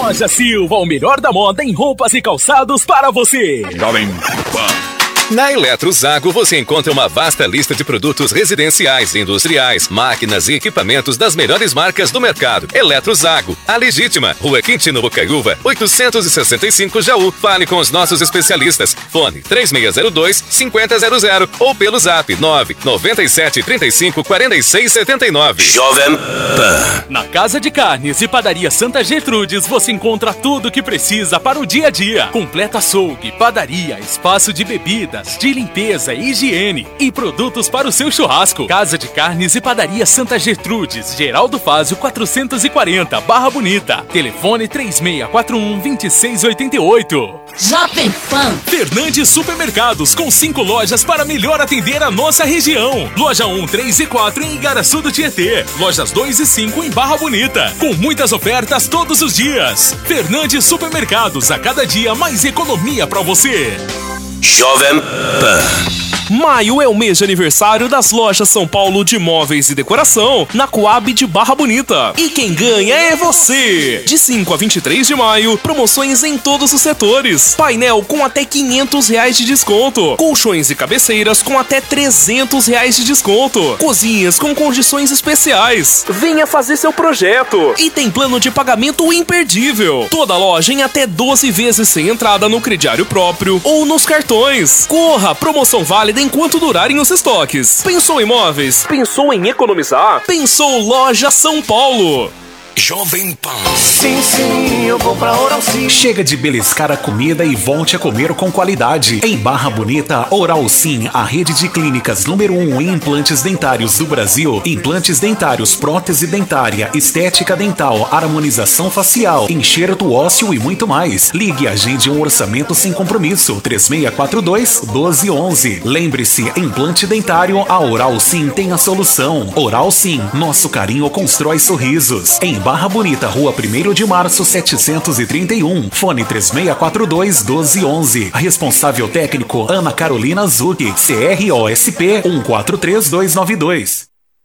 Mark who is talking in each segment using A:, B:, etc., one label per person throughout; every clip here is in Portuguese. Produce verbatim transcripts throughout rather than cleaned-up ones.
A: Loja Silva, o melhor da moda em roupas e calçados para você.
B: Jovem Pan. Na Eletrozago você encontra uma vasta lista de produtos residenciais e industriais, máquinas e equipamentos das melhores marcas do mercado. Eletrozago, a legítima, Rua Quintino Bocaiúva, oitocentos e sessenta e cinco Jaú. Fale com os nossos especialistas. Fone três seis zero dois, cinco zero zero zero ou pelo zap nove nove sete, três cinco, quatro seis sete nove.
A: Jovem Pan. Na Casa de Carnes e Padaria Santa Gertrudes você encontra tudo o que precisa para o dia a dia. Completa açougue, padaria, espaço de bebida, de limpeza e higiene e produtos para o seu churrasco. Casa de Carnes e Padaria Santa Gertrudes, Geraldo Fázio quatrocentos e quarenta, Barra Bonita. Telefone três seis quatro um, dois seis oito oito.
C: Jovem Pan.
A: Fernandes Supermercados, com cinco lojas para melhor atender a nossa região. Loja um, três e quatro em Igaraçu do Tietê. Lojas dois e cinco em Barra Bonita. Com muitas ofertas todos os dias. Fernandes Supermercados, a cada dia mais economia para você. Jovem Pan.
D: Maio é o mês de aniversário das lojas São Paulo de móveis e decoração, na Coab de Barra Bonita. E quem ganha é você! De cinco a vinte e três de maio, promoções em todos os setores. Painel com até quinhentos reais de desconto. Colchões e cabeceiras com até trezentos reais de desconto. Cozinhas com condições especiais. Venha fazer seu projeto. E tem plano de pagamento imperdível. Toda loja em até doze vezes sem entrada no crediário próprio ou nos cartões. Corra! Promoção válida enquanto durarem os estoques. Pensou em móveis? Pensou em economizar? Pensou Loja São Paulo.
A: Jovem Pan.
E: Sim, sim, eu vou pra Oral Sim.
F: Chega de beliscar a comida e volte a comer com qualidade. Em Barra Bonita, Oral Sim, a rede de clínicas número um em implantes dentários do Brasil. Implantes dentários, prótese dentária, estética dental, harmonização facial, enxerto ósseo e muito mais. Ligue e agende um orçamento sem compromisso. três seis quatro dois, um dois um um. Lembre-se, implante dentário, a Oral Sim tem a solução. Oral Sim, nosso carinho constrói sorrisos. Em Barra Bonita, Rua primeiro de março, setecentos e trinta e um. Fone três seis quatro dois, um dois um um. Responsável técnico, Ana Carolina Zucchi. C R O S P um quatro três dois nove dois.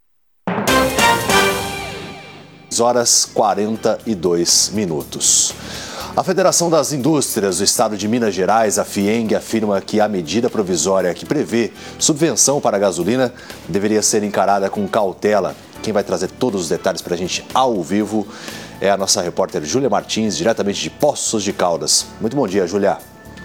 G: Horas quarenta e dois minutos. A Federação das Indústrias do Estado de Minas Gerais, a FIENG, afirma que a medida provisória que prevê subvenção para a gasolina deveria ser encarada com cautela. Quem vai trazer todos os detalhes para a gente ao vivo é a nossa repórter Júlia Martins, diretamente de Poços de Caldas. Muito bom dia, Júlia.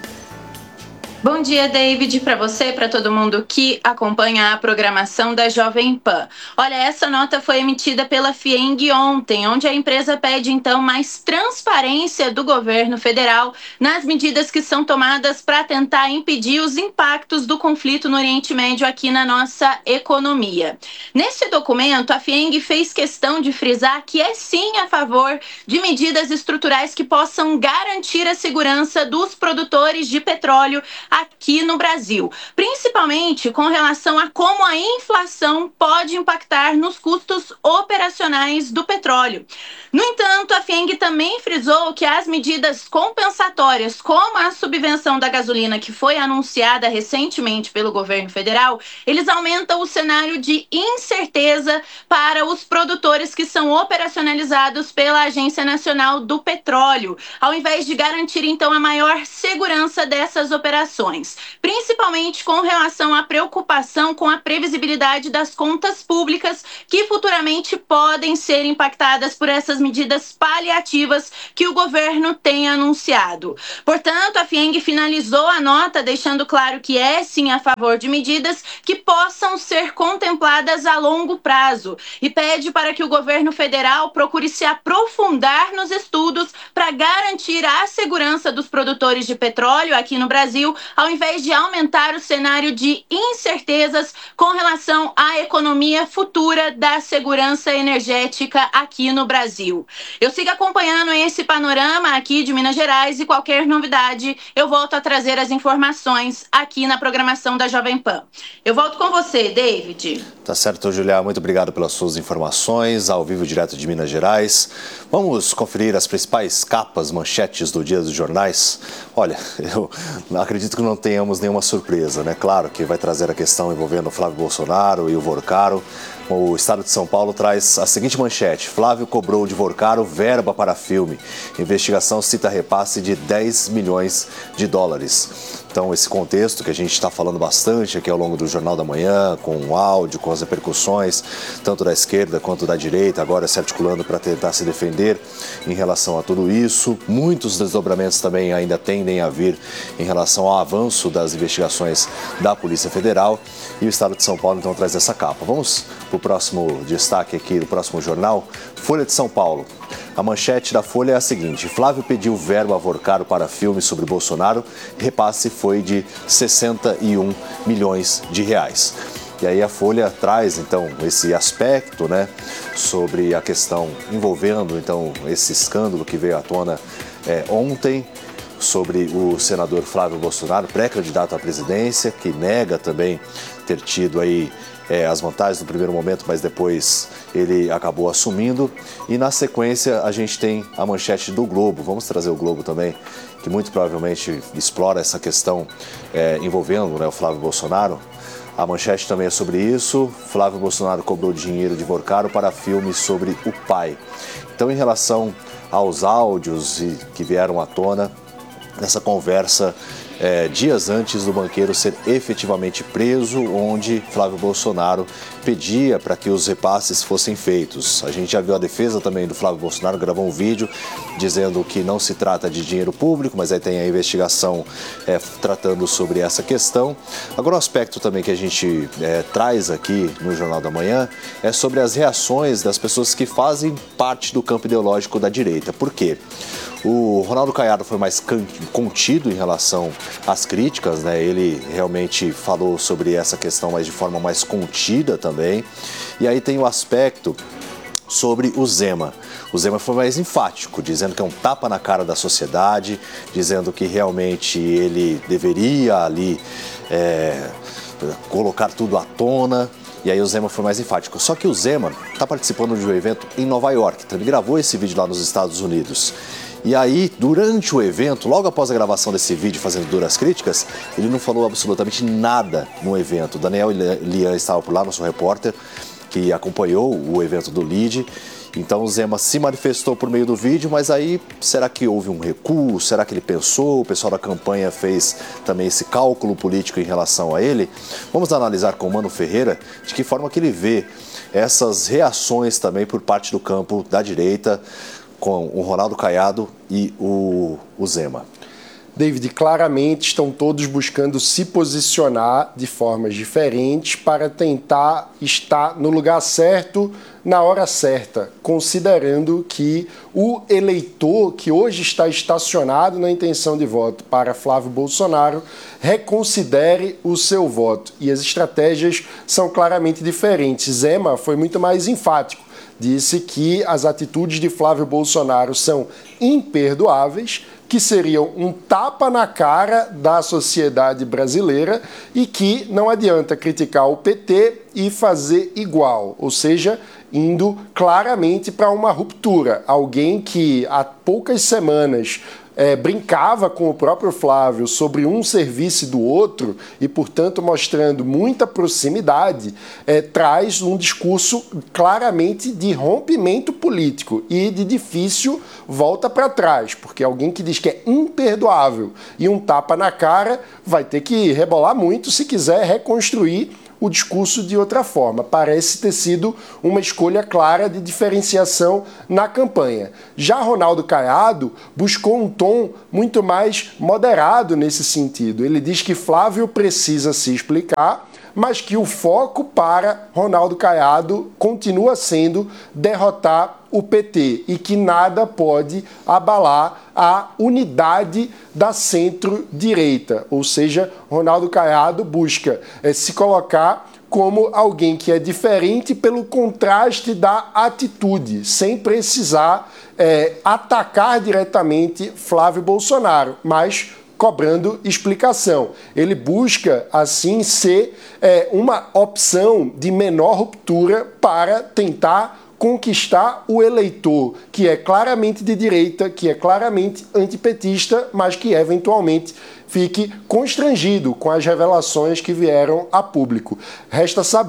H: Bom dia, David, para você e para todo mundo que acompanha a programação da Jovem Pan. Olha, essa nota foi emitida pela FIENG ontem, onde a empresa pede, então, mais transparência do governo federal nas medidas que são tomadas para tentar impedir os impactos do conflito no Oriente Médio aqui na nossa economia. Nesse documento, a FIENG fez questão de frisar que é sim a favor de medidas estruturais que possam garantir a segurança dos produtores de petróleo aqui no Brasil, principalmente com relação a como a inflação pode impactar nos custos operacionais do petróleo. No entanto, a FIENG também frisou que as medidas compensatórias, como a subvenção da gasolina que foi anunciada recentemente pelo governo federal, eles aumentam o cenário de incerteza para os produtores que são operacionalizados pela Agência Nacional do Petróleo, ao invés de garantir, então, a maior segurança dessas operações. Principalmente com relação à preocupação com a previsibilidade das contas públicas que futuramente podem ser impactadas por essas medidas paliativas que o governo tem anunciado. Portanto, a FIENG finalizou a nota deixando claro que é sim a favor de medidas que possam ser contempladas a longo prazo e pede para que o governo federal procure se aprofundar nos estudos para garantir a segurança dos produtores de petróleo aqui no Brasil, ao invés de aumentar o cenário de incertezas com relação à economia futura da segurança energética aqui no Brasil. Eu sigo acompanhando esse panorama aqui de Minas Gerais e qualquer novidade eu volto a trazer as informações aqui na programação da Jovem Pan. Eu volto com você, David.
G: Tá certo, Julia. Muito obrigado pelas suas informações, ao vivo direto de Minas Gerais. Vamos conferir as principais capas, manchetes do dia dos jornais. Olha, eu acredito que não tenhamos nenhuma surpresa, né? Claro que vai trazer a questão envolvendo o Flávio Bolsonaro e o Vorcaro, O Estado de São Paulo traz a seguinte manchete: Flávio cobrou de Vorcaro verba para filme. Investigação cita repasse de dez milhões de dólares. Então, esse contexto que a gente está falando bastante aqui ao longo do Jornal da Manhã, com o áudio, com as repercussões, tanto da esquerda quanto da direita, agora se articulando para tentar se defender em relação a tudo isso. Muitos desdobramentos também ainda tendem a vir em relação ao avanço das investigações da Polícia Federal. E o Estado de São Paulo, então, traz essa capa. Vamos para o próximo destaque aqui do próximo jornal. Folha de São Paulo. A manchete da Folha é a seguinte: Flávio pediu verba a Vorcaro para filme sobre Bolsonaro. Repasse foi de sessenta e um milhões de reais. E aí a Folha traz, então, esse aspecto, né, sobre a questão envolvendo, então, esse escândalo que veio à tona é, ontem, sobre o senador Flávio Bolsonaro, pré-candidato à presidência, que nega também ter tido aí é, as vantagens no primeiro momento, mas depois ele acabou assumindo. E na sequência a gente tem a manchete do Globo. Vamos trazer o Globo também, que muito provavelmente explora essa questão é, envolvendo, né, o Flávio Bolsonaro. A manchete também é sobre isso. Flávio Bolsonaro cobrou dinheiro de Vorcaro para filme sobre o pai. Então, em relação aos áudios que vieram à tona nessa conversa é, dias antes do banqueiro ser efetivamente preso, onde Flávio Bolsonaro pedia para que os repasses fossem feitos. A gente já viu a defesa também do Flávio Bolsonaro, gravou um vídeo dizendo que não se trata de dinheiro público, mas aí tem a investigação é, tratando sobre essa questão. Agora, um aspecto também que a gente é, traz aqui no Jornal da Manhã é sobre as reações das pessoas que fazem parte do campo ideológico da direita. Por quê? O Ronaldo Caiado foi mais contido em relação às críticas, né? Ele realmente falou sobre essa questão, mas de forma mais contida também. E aí tem o aspecto sobre o Zema. O Zema foi mais enfático, dizendo que é um tapa na cara da sociedade, dizendo que realmente ele deveria ali é, colocar tudo à tona. E aí o Zema foi mais enfático. Só que o Zema está participando de um evento em Nova York. Então ele gravou esse vídeo lá nos Estados Unidos. E aí, durante o evento, logo após a gravação desse vídeo fazendo duras críticas, ele não falou absolutamente nada no evento. O Daniel Lian estava por lá, nosso repórter, que acompanhou o evento do L I D. Então o Zema se manifestou por meio do vídeo, mas aí será que houve um recuo? Será que ele pensou? O pessoal da campanha fez também esse cálculo político em relação a ele? Vamos analisar com o Mano Ferreira de que forma que ele vê essas reações também por parte do campo da direita, com o Ronaldo Caiado e o, o Zema.
C: David, claramente estão todos buscando se posicionar de formas diferentes para tentar estar no lugar certo, na hora certa, considerando que o eleitor que hoje está estacionado na intenção de voto para Flávio Bolsonaro reconsidere o seu voto. E as estratégias são claramente diferentes. Zema foi muito mais enfático. Disse que as atitudes de Flávio Bolsonaro são imperdoáveis, que seriam um tapa na cara da sociedade brasileira e que não adianta criticar o P T e fazer igual, ou seja, indo claramente para uma ruptura. Alguém que há poucas semanas É, brincava com o próprio Flávio sobre um serviço do outro e, portanto, mostrando muita proximidade, é, traz um discurso claramente de rompimento político e de difícil volta para trás, porque alguém que diz que é imperdoável e um tapa na cara vai ter que rebolar muito se quiser reconstruir o discurso de outra forma. Parece ter sido uma escolha clara de diferenciação na campanha. Já Ronaldo Caiado buscou um tom muito mais moderado nesse sentido. Ele diz que Flávio precisa se explicar, mas que o foco para Ronaldo Caiado continua sendo derrotar o P T e que nada pode abalar a unidade da centro-direita. Ou seja, Ronaldo Caiado busca é, se colocar como alguém que é diferente pelo contraste da atitude, sem precisar é, atacar diretamente Flávio Bolsonaro, mas cobrando explicação. Ele busca, assim, ser é, uma opção de menor ruptura para tentar conquistar o eleitor, que é claramente de direita, que é claramente antipetista, mas que eventualmente fique constrangido com as revelações que vieram a público. Resta saber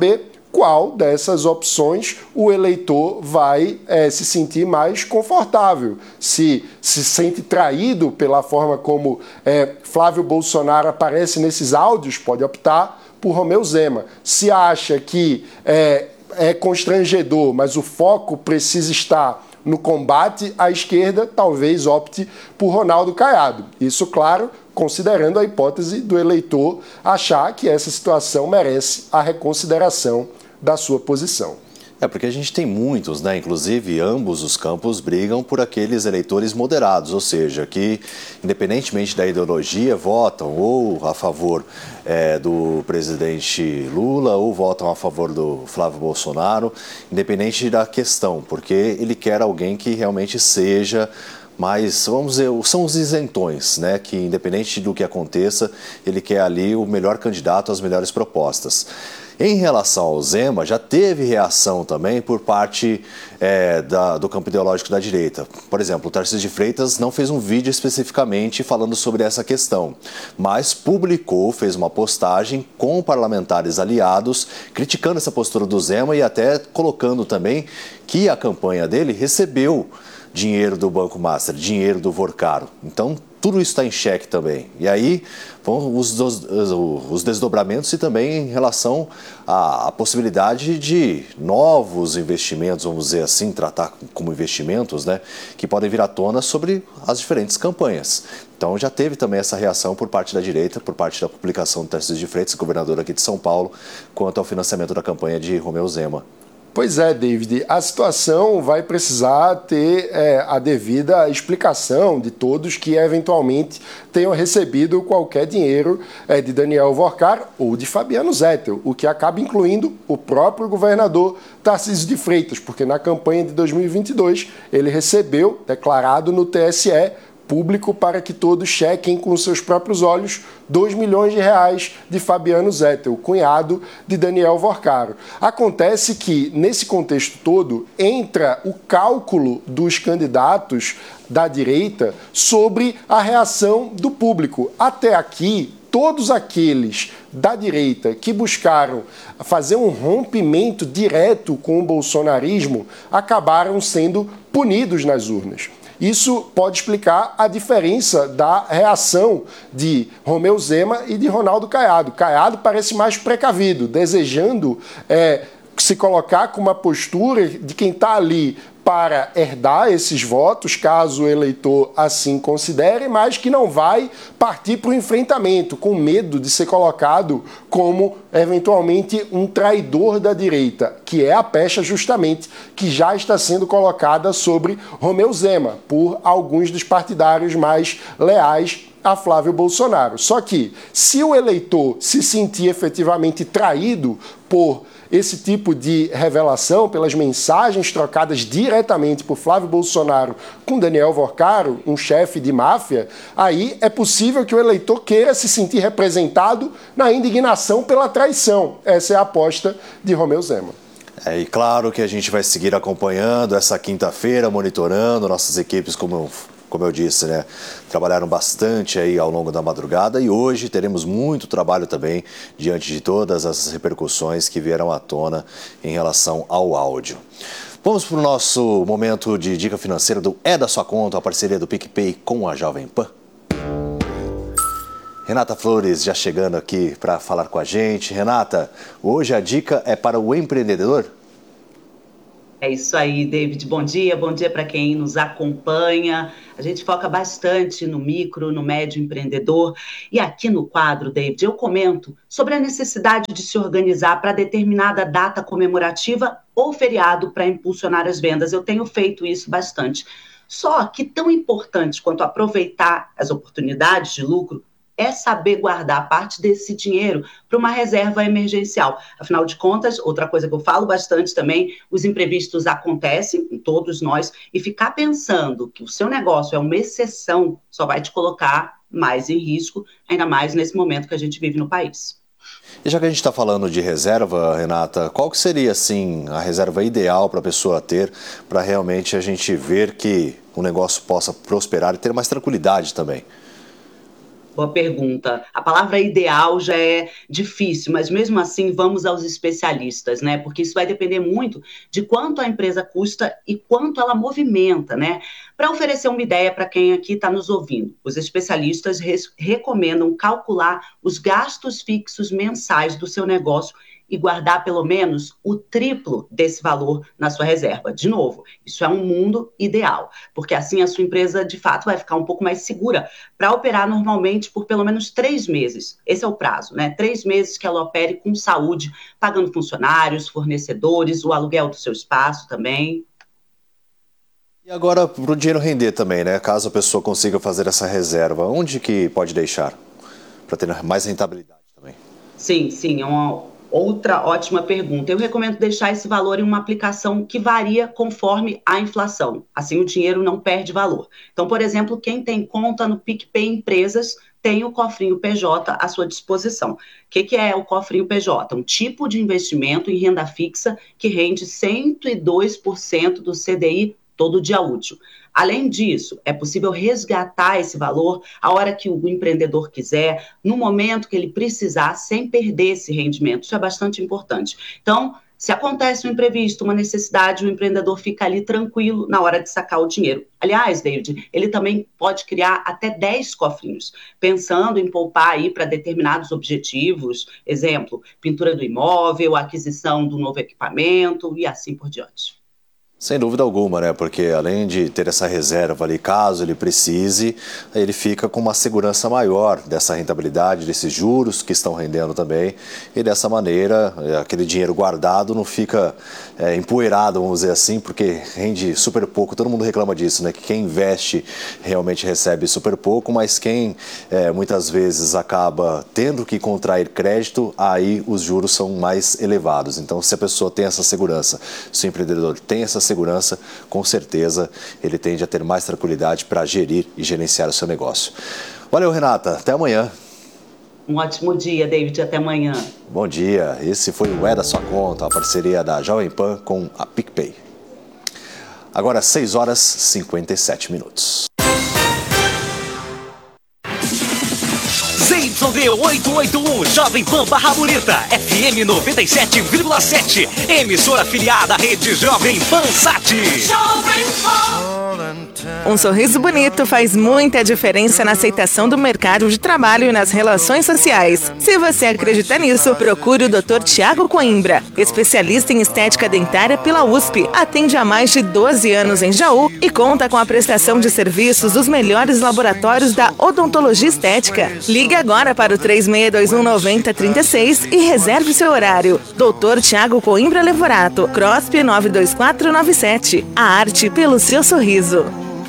C: qual dessas opções o eleitor vai é, se sentir mais confortável. Se se sente traído pela forma como é, Flávio Bolsonaro aparece nesses áudios, pode optar por Romeu Zema. Se acha que é, é constrangedor, mas o foco precisa estar no combate à esquerda, talvez opte por Ronaldo Caiado. Isso, claro, considerando a hipótese do eleitor achar que essa situação merece a reconsideração da sua posição.
G: É, porque a gente tem muitos, né? Inclusive, ambos os campos brigam por aqueles eleitores moderados, ou seja, que, independentemente da ideologia, votam ou a favor é, do presidente Lula ou votam a favor do Flávio Bolsonaro, independente da questão, porque ele quer alguém que realmente seja mais, vamos dizer, são os isentões, né? Que independente do que aconteça, ele quer ali o melhor candidato às melhores propostas. Em relação ao Zema, já teve reação também por parte é, da, do campo ideológico da direita. Por exemplo, o Tarcísio de Freitas não fez um vídeo especificamente falando sobre essa questão, mas publicou, fez uma postagem com parlamentares aliados, criticando essa postura do Zema e até colocando também que a campanha dele recebeu dinheiro do Banco Master, dinheiro do Vorcaro. Então, tudo isso está em xeque também. E aí vão os, os, os desdobramentos e também em relação à, à possibilidade de novos investimentos, vamos dizer assim, tratar como investimentos, né, que podem vir à tona sobre as diferentes campanhas. Então já teve também essa reação por parte da direita, por parte da publicação do Tarcísio de Freitas, governador aqui de São Paulo, quanto ao financiamento da campanha de Romeu Zema.
C: Pois é, David, a situação vai precisar ter é, a devida explicação de todos que eventualmente tenham recebido qualquer dinheiro é, de Daniel Vorcar ou de Fabiano Zettel, o que acaba incluindo o próprio governador Tarcísio de Freitas, porque na campanha de dois mil e vinte e dois ele recebeu, declarado no T S E, público para que todos chequem com seus próprios olhos dois milhões de reais de Fabiano Zettel, cunhado de Daniel Vorcaro. Acontece que, nesse contexto todo, entra o cálculo dos candidatos da direita sobre a reação do público. Até aqui, todos aqueles da direita que buscaram fazer um rompimento direto com o bolsonarismo acabaram sendo punidos nas urnas. Isso pode explicar a diferença da reação de Romeu Zema e de Ronaldo Caiado. Caiado parece mais precavido, desejando é, se colocar com uma postura de quem está ali para herdar esses votos, caso o eleitor assim considere, mas que não vai partir para o enfrentamento, com medo de ser colocado como, eventualmente, um traidor da direita, que é a pecha, justamente, que já está sendo colocada sobre Romeu Zema, por alguns dos partidários mais leais a Flávio Bolsonaro. Só que, se o eleitor se sentir efetivamente traído por esse tipo de revelação, pelas mensagens trocadas diretamente por Flávio Bolsonaro com Daniel Vorcaro, um chefe de máfia, aí é possível que o eleitor queira se sentir representado na indignação pela traição. Essa é a aposta de Romeu Zema.
G: É, e claro que a gente vai seguir acompanhando essa quinta-feira, monitorando nossas equipes, como eu, como eu disse, né? Trabalharam bastante aí ao longo da madrugada e hoje teremos muito trabalho também diante de todas as repercussões que vieram à tona em relação ao áudio. Vamos para o nosso momento de dica financeira do É da Sua Conta, a parceria do PicPay com a Jovem Pan. Renata Flores já chegando aqui para falar com a gente. Renata, hoje a dica é para o empreendedor?
I: É isso aí, David. Bom dia, bom dia para quem nos acompanha. A gente foca bastante no micro, no médio empreendedor. E aqui no quadro, David, eu comento sobre a necessidade de se organizar para determinada data comemorativa ou feriado para impulsionar as vendas. Eu tenho feito isso bastante. Só que tão importante quanto aproveitar as oportunidades de lucro é saber guardar parte desse dinheiro para uma reserva emergencial. Afinal de contas, outra coisa que eu falo bastante também, os imprevistos acontecem com todos nós, e ficar pensando que o seu negócio é uma exceção só vai te colocar mais em risco, ainda mais nesse momento que a gente vive no país.
G: E já que a gente está falando de reserva, Renata, qual que seria, assim, a reserva ideal para a pessoa ter para realmente a gente ver que o negócio possa prosperar e ter mais tranquilidade também?
I: Boa pergunta. A palavra ideal já é difícil, mas mesmo assim vamos aos especialistas, né? Porque isso vai depender muito de quanto a empresa custa e quanto ela movimenta, né? Para oferecer uma ideia para quem aqui está nos ouvindo, os especialistas res- recomendam calcular os gastos fixos mensais do seu negócio e guardar pelo menos o triplo desse valor na sua reserva. De novo, isso é um mundo ideal, porque assim a sua empresa, de fato, vai ficar um pouco mais segura para operar normalmente por pelo menos três meses. Esse é o prazo, né? Três meses que ela opere com saúde, pagando funcionários, fornecedores, o aluguel do seu espaço também.
G: E agora, para o dinheiro render também, né? Caso a pessoa consiga fazer essa reserva, onde que pode deixar para ter mais rentabilidade também?
I: Sim, sim, é uma outra ótima pergunta. Eu recomendo deixar esse valor em uma aplicação que varia conforme a inflação. Assim, o dinheiro não perde valor. Então, por exemplo, quem tem conta no PicPay Empresas tem o cofrinho P J à sua disposição. O que, que é o cofrinho P J? Um tipo de investimento em renda fixa que rende cento e dois por cento do C D I todo dia útil. Além disso, é possível resgatar esse valor a hora que o empreendedor quiser, no momento que ele precisar, sem perder esse rendimento. Isso é bastante importante. Então, se acontece um imprevisto, uma necessidade, o empreendedor fica ali tranquilo na hora de sacar o dinheiro. Aliás, David, ele também pode criar até dez cofrinhos, pensando em poupar aí para determinados objetivos, exemplo, pintura do imóvel, aquisição do novo equipamento e assim por diante.
G: Sem dúvida alguma, né? Porque além de ter essa reserva ali, caso ele precise, ele fica com uma segurança maior dessa rentabilidade, desses juros que estão rendendo também. E dessa maneira, aquele dinheiro guardado não fica é, empoeirado, vamos dizer assim, porque rende super pouco. Todo mundo reclama disso, né? Que quem investe realmente recebe super pouco, mas quem é, muitas vezes acaba tendo que contrair crédito, aí os juros são mais elevados. Então, se a pessoa tem essa segurança, se o empreendedor tem essa segurança, segurança, com certeza ele tende a ter mais tranquilidade para gerir e gerenciar o seu negócio. Valeu, Renata. Até amanhã.
I: Um ótimo dia, David. Até amanhã.
G: Bom dia. Esse foi o É da Sua Conta, a parceria da Jovem Pan com a PicPay. Agora, seis horas e cinquenta e sete minutos.
J: Z Y D oitocentos e oitenta e um, Jovem Pan Barra Bonita, F M noventa e sete vírgula sete, emissora afiliada à rede Jovem Pan Sat.
K: Um sorriso bonito faz muita diferença na aceitação do mercado de trabalho e nas relações sociais. Se você acredita nisso, procure o doutor Tiago Coimbra, especialista em estética dentária pela U S P. Atende há mais de doze anos em Jaú e conta com a prestação de serviços dos melhores laboratórios da odontologia estética. Ligue agora para o três seis dois um nove zero três seis e reserve seu horário. doutor Tiago Coimbra Levorato, C R O S P nove dois quatro nove sete. A arte pelo seu sorriso.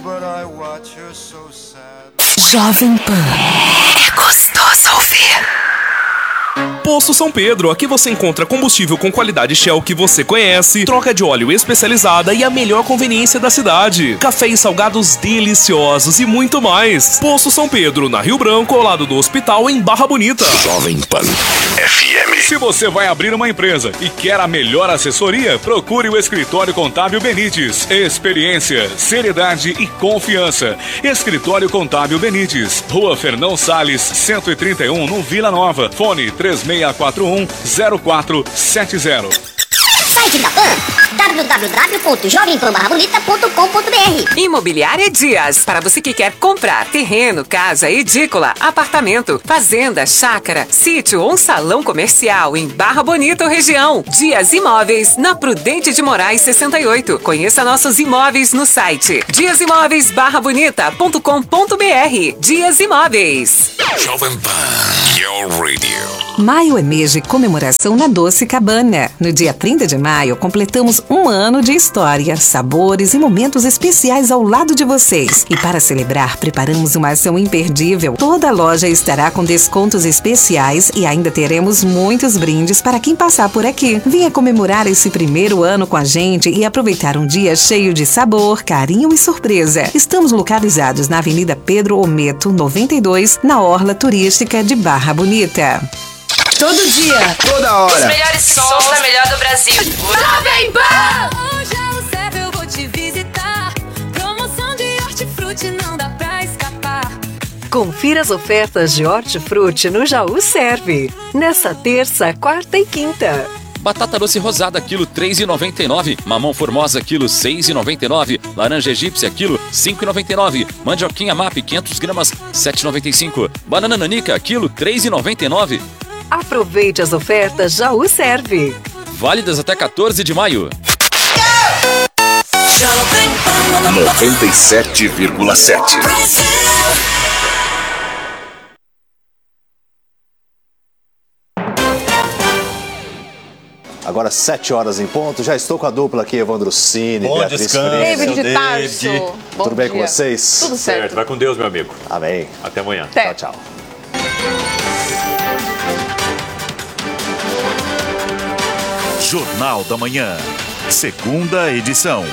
L: Jovem Pan. É gostoso ouvir.
D: Posto São Pedro, aqui você encontra combustível com qualidade Shell que você conhece, troca de óleo especializada e a melhor conveniência da cidade. Café e salgados deliciosos e muito mais. Posto São Pedro, na Rio Branco, ao lado do hospital, em Barra Bonita.
A: Jovem Pan F M. Se você vai abrir uma empresa e quer a melhor assessoria, procure o Escritório Contábil Benites. Experiência, seriedade e confiança. Escritório Contábil Benites, Rua Fernão Salles, cento e trinta e um, no Vila Nova. Fone três seis quatro um zero quatro sete zero.
M: Site da Pan, w w w ponto jovem pan barra bonita ponto com ponto b r.
L: Imobiliária Dias, para você que quer comprar terreno, casa, edícula, apartamento, fazenda, chácara, sítio ou um salão comercial em Barra Bonita ou região. Dias Imóveis, na Prudente de Moraes sessenta e oito. Conheça nossos imóveis no site dias imóveis barra bonita ponto com ponto b r. Dias Imóveis.
A: Jovem Pan, your radio.
N: Maio é mês de comemoração na Doce Cabana. No dia trinta de maio, completamos um ano de história, sabores e momentos especiais ao lado de vocês. E para celebrar, preparamos uma ação imperdível. Toda a loja estará com descontos especiais e ainda teremos muitos brindes para quem passar por aqui. Venha comemorar esse primeiro ano com a gente e aproveitar um dia cheio de sabor, carinho e surpresa. Estamos localizados na Avenida Pedro Ometo, noventa e dois, na Orla Turística de Barra Bonita.
L: Todo dia,
O: toda hora.
L: Os melhores sons da melhor do Brasil. Jovem Pan!
P: Hoje é o Zé, eu vou te visitar. Promoção de hortifruti não dá pra escapar.
N: Confira as ofertas de hortifruti no Jaú Serve. Nessa terça, quarta e quinta.
O: Batata doce rosada, quilo três reais e noventa e nove centavos. Mamão formosa, quilo seis reais e noventa e nove centavos. Laranja egípcia, quilo cinco reais e noventa e nove centavos. Mandioquinha M A P, quinhentas gramas, sete reais e noventa e cinco centavos. Banana nanica, quilo três reais e noventa e nove centavos.
N: Aproveite as ofertas Jaú Serve.
O: Válidas até quatorze de maio.
B: noventa e sete vírgula sete.
G: Agora sete horas em ponto, já estou com a dupla aqui, Evandro Cine,
P: Bom
G: Beatriz
P: descanso,
G: Freire.
P: David de Tarso.
G: Bom Tudo bem dia. com vocês?
P: Tudo certo. certo. Vai com Deus, meu amigo.
G: Amém.
P: Até amanhã.
G: Até. Tchau, tchau.
Q: Jornal da Manhã, segunda edição.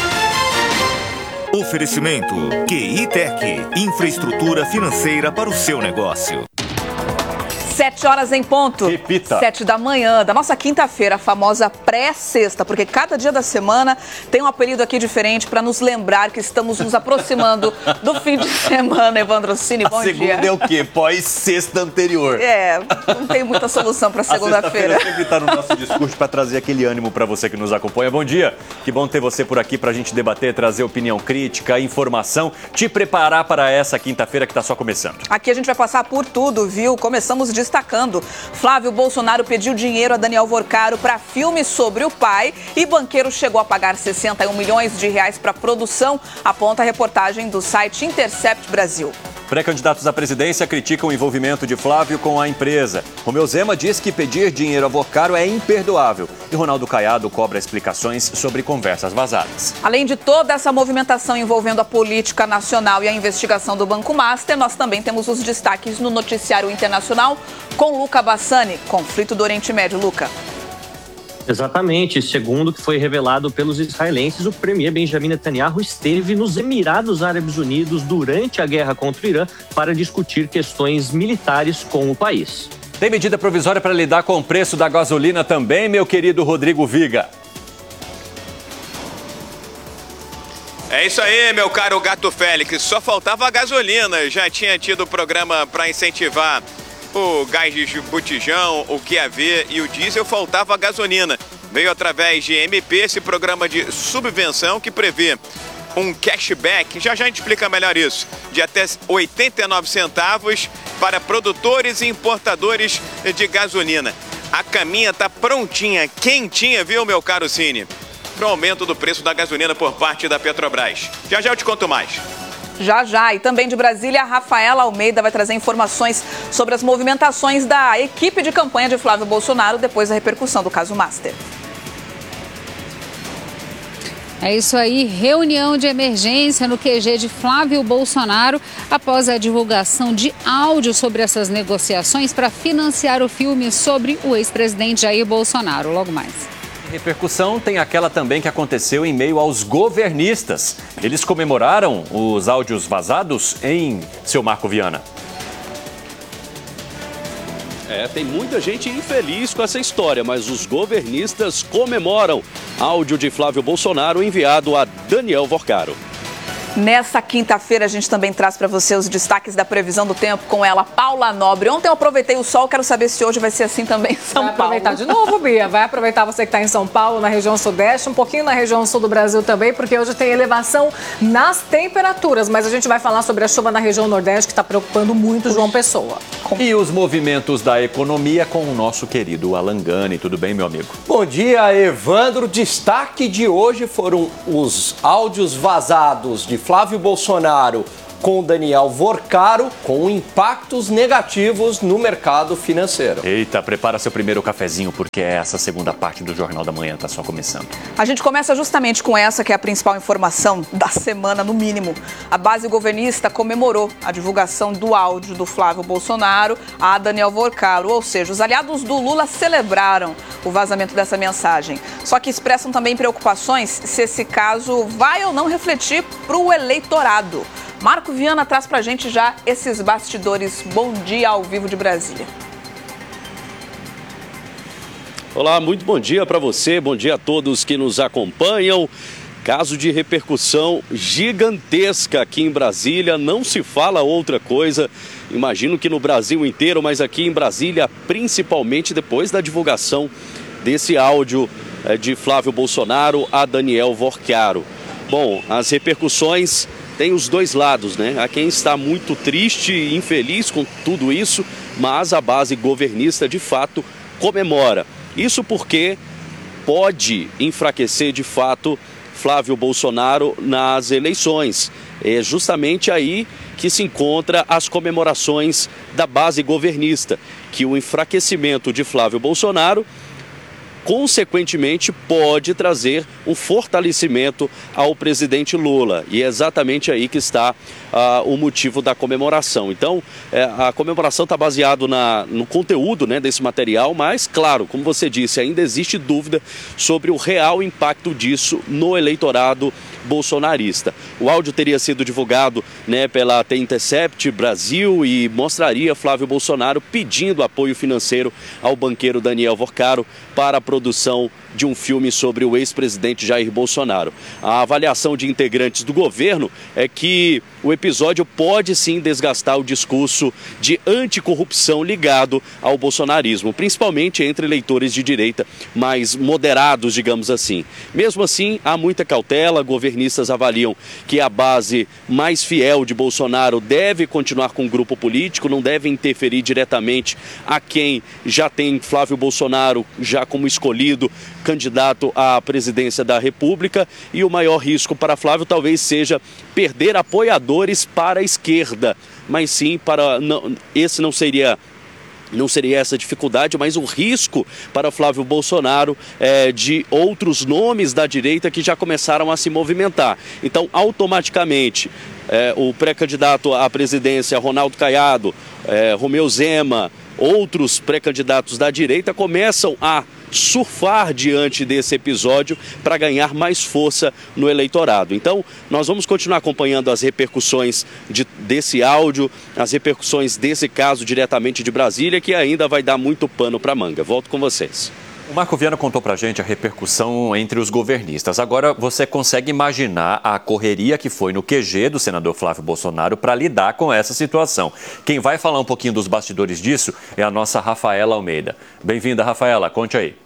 Q: Oferecimento Q I Tech, infraestrutura financeira para o seu negócio.
R: Sete horas em ponto.
P: Repita.
R: Sete da manhã, da nossa quinta-feira, a famosa pré-sexta, porque cada dia da semana tem um apelido aqui diferente para nos lembrar que estamos nos aproximando do fim de semana. Evandro Cine, bom
P: a
R: dia.
P: Segunda é o quê? Pós-sexta anterior.
R: É, não tem muita solução para segunda-feira.
P: A sexta-feira sempre está no nosso discurso para trazer aquele ânimo para você que nos acompanha. Bom dia, que bom ter você por aqui para a gente debater, trazer opinião crítica, informação, te preparar para essa quinta-feira que está só começando.
R: Aqui a gente vai passar por tudo, viu? Começamos de destacando. Flávio Bolsonaro pediu dinheiro a Daniel Vorcaro para filme sobre o pai e banqueiro chegou a pagar sessenta e um milhões de reais para produção, aponta a reportagem do site Intercept Brasil.
P: Pré-candidatos à presidência criticam o envolvimento de Flávio com a empresa. Romeu Zema diz que pedir dinheiro a Vorcaro é imperdoável. E Ronaldo Caiado cobra explicações sobre conversas vazadas.
R: Além de toda essa movimentação envolvendo a política nacional e a investigação do Banco Master, nós também temos os destaques no noticiário internacional com Luca Bassani. Conflito do Oriente Médio. Luca.
S: Exatamente. Segundo o que foi revelado pelos israelenses, o premier Benjamin Netanyahu esteve nos Emirados Árabes Unidos durante a guerra contra o Irã para discutir questões militares com o país.
P: Tem medida provisória para lidar com o preço da gasolina também, meu querido Rodrigo Viga?
T: É isso aí, meu caro Gato Félix. Só faltava a gasolina. Já tinha tido programa para incentivar o gás de botijão, o Q A V e o diesel, faltava a gasolina. Veio através de M P esse programa de subvenção que prevê um cashback, já já a gente explica melhor isso, de até oitenta e nove centavos para produtores e importadores de gasolina. A caminha tá prontinha, quentinha, viu, meu caro Cine? Para o aumento do preço da gasolina por parte da Petrobras. Já já eu te conto mais.
R: Já, já. E também de Brasília, a Rafaela Almeida vai trazer informações sobre as movimentações da equipe de campanha de Flávio Bolsonaro depois da repercussão do caso Master.
U: É isso aí, reunião de emergência no Q G de Flávio Bolsonaro após a divulgação de áudio sobre essas negociações para financiar o filme sobre o ex-presidente Jair Bolsonaro. Logo mais.
P: Repercussão tem aquela também que aconteceu em meio aos governistas. Eles comemoraram os áudios vazados em seu Marco Viana.
V: É, tem muita gente infeliz com essa história, mas os governistas comemoram. Áudio de Flávio Bolsonaro enviado a Daniel Vorcaro.
R: Nessa quinta-feira a gente também traz para você os destaques da previsão do tempo com ela, Paula Nobre. Ontem eu aproveitei o sol, quero saber se hoje vai ser assim também em São Paulo.
W: Vai aproveitar de novo, Bia. Vai aproveitar você que está em São Paulo, na região sudeste, um pouquinho na região sul do Brasil também, porque hoje tem elevação nas temperaturas. Mas a gente vai falar sobre a chuva na região nordeste que está preocupando muito João Pessoa.
P: E os movimentos da economia com o nosso querido Alan Gani. Tudo bem, meu amigo?
X: Bom dia, Evandro. Destaque de hoje foram os áudios vazados de Flávio Bolsonaro com Daniel Vorcaro, com impactos negativos no mercado financeiro.
P: Eita, prepara seu primeiro cafezinho, porque essa segunda parte do Jornal da Manhã está só começando.
R: A gente começa justamente com essa, que é a principal informação da semana, no mínimo. A base governista comemorou a divulgação do áudio do Flávio Bolsonaro a Daniel Vorcaro, ou seja, os aliados do Lula celebraram o vazamento dessa mensagem. Só que expressam também preocupações se esse caso vai ou não refletir para o eleitorado. Marco Viana traz pra gente já esses bastidores. Bom dia ao vivo de Brasília.
V: Olá, muito bom dia para você, bom dia a todos que nos acompanham. Caso de repercussão gigantesca aqui em Brasília, não se fala outra coisa. Imagino que no Brasil inteiro, mas aqui em Brasília, principalmente depois da divulgação desse áudio é, de Flávio Bolsonaro a Daniel Vorcaro. Bom, as repercussões têm os dois lados, né? Há quem está muito triste e infeliz com tudo isso, mas a base governista de fato comemora. Isso porque pode enfraquecer de fato Flávio Bolsonaro nas eleições. É justamente aí que se encontra as comemorações da base governista, que o enfraquecimento de Flávio Bolsonaro consequentemente pode trazer um fortalecimento ao presidente Lula. E é exatamente aí que está ah, o motivo da comemoração. Então, é, a comemoração está baseada na, no conteúdo, né, desse material, mas, claro, como você disse, ainda existe dúvida sobre o real impacto disso no eleitorado bolsonarista. O áudio teria sido divulgado, né, pela The Intercept Brasil e mostraria Flávio Bolsonaro pedindo apoio financeiro ao banqueiro Daniel Vorcaro para a produção de um filme sobre o ex-presidente Jair Bolsonaro. A avaliação de integrantes do governo é que o episódio pode sim desgastar o discurso de anticorrupção ligado ao bolsonarismo, principalmente entre eleitores de direita mais moderados, digamos assim. Mesmo assim, há muita cautela, governistas avaliam que a base mais fiel de Bolsonaro deve continuar com o grupo político, não deve interferir diretamente a quem já tem Flávio Bolsonaro já como escolhido candidato à presidência da República, e o maior risco para Flávio talvez seja perder apoiadores para a esquerda, mas sim para não, esse não seria não seria essa dificuldade, mas o risco para Flávio Bolsonaro é, de outros nomes da direita que já começaram a se movimentar. Então, automaticamente, é, o pré-candidato à presidência, Ronaldo Caiado, é, Romeu Zema, outros pré-candidatos da direita começam a surfar diante desse episódio para ganhar mais força no eleitorado. Então, nós vamos continuar acompanhando as repercussões de, desse áudio, as repercussões desse caso diretamente de Brasília, que ainda vai dar muito pano para manga. Volto com vocês.
P: O Marco Viana contou pra gente a repercussão entre os governistas. Agora, você consegue imaginar a correria que foi no Q G do senador Flávio Bolsonaro para lidar com essa situação. Quem vai falar um pouquinho dos bastidores disso é a nossa Rafaela Almeida. Bem-vinda, Rafaela. Conte aí.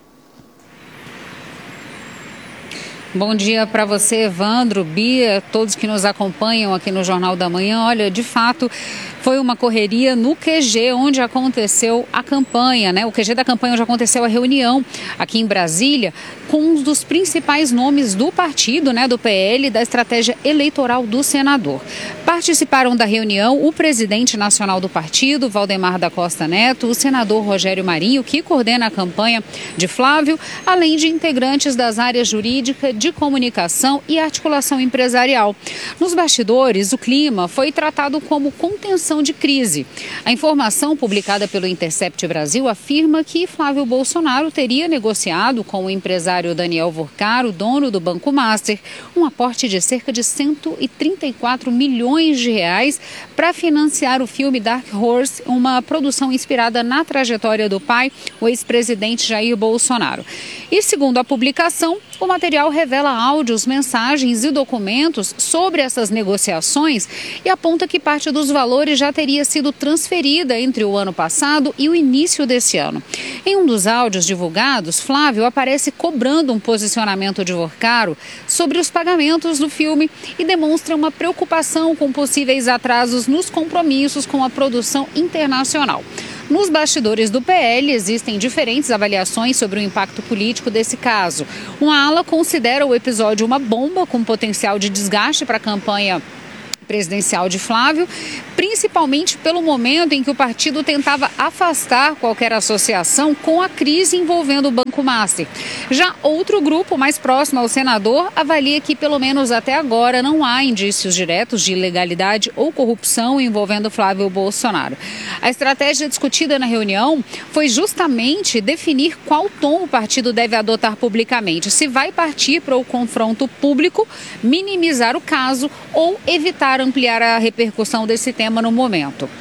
U: Bom dia para você, Evandro, Bia, todos que nos acompanham aqui no Jornal da Manhã. Olha, de fato, foi uma correria no Q G, onde aconteceu a campanha, né? O Q G da campanha, onde aconteceu a reunião aqui em Brasília, com um dos principais nomes do partido, né, do P L, da estratégia eleitoral do senador. Participaram da reunião o presidente nacional do partido, Valdemar da Costa Neto, o senador Rogério Marinho, que coordena a campanha de Flávio, além de integrantes das áreas jurídica, de comunicação e articulação empresarial. Nos bastidores, o clima foi tratado como contenção de crise. A informação publicada pelo Intercept Brasil afirma que Flávio Bolsonaro teria negociado com o empresário Daniel Vorcaro, dono do Banco Master, um aporte de cerca de cento e trinta e quatro milhões de reais para financiar o filme Dark Horse, uma produção inspirada na trajetória do pai, o ex-presidente Jair Bolsonaro. E segundo a publicação, o material revela áudios, mensagens e documentos sobre essas negociações e aponta que parte dos valores já teria sido transferida entre o ano passado e o início desse ano. Em um dos áudios divulgados, Flávio aparece cobrando um posicionamento de Vorcaro sobre os pagamentos do filme e demonstra uma preocupação com possíveis atrasos nos compromissos com a produção internacional. Nos bastidores do P L existem diferentes avaliações sobre o impacto político desse caso. Uma ala considera o episódio uma bomba com potencial de desgaste para a campanha presidencial de Flávio, principalmente pelo momento em que o partido tentava afastar qualquer associação com a crise envolvendo o Banco Master. Já outro grupo mais próximo ao senador avalia que, pelo menos até agora, não há indícios diretos de ilegalidade ou corrupção envolvendo Flávio Bolsonaro. A estratégia discutida na reunião foi justamente definir qual tom o partido deve adotar publicamente, se vai partir para o confronto público, minimizar o caso ou evitar ampliar a repercussão desse tema no momento.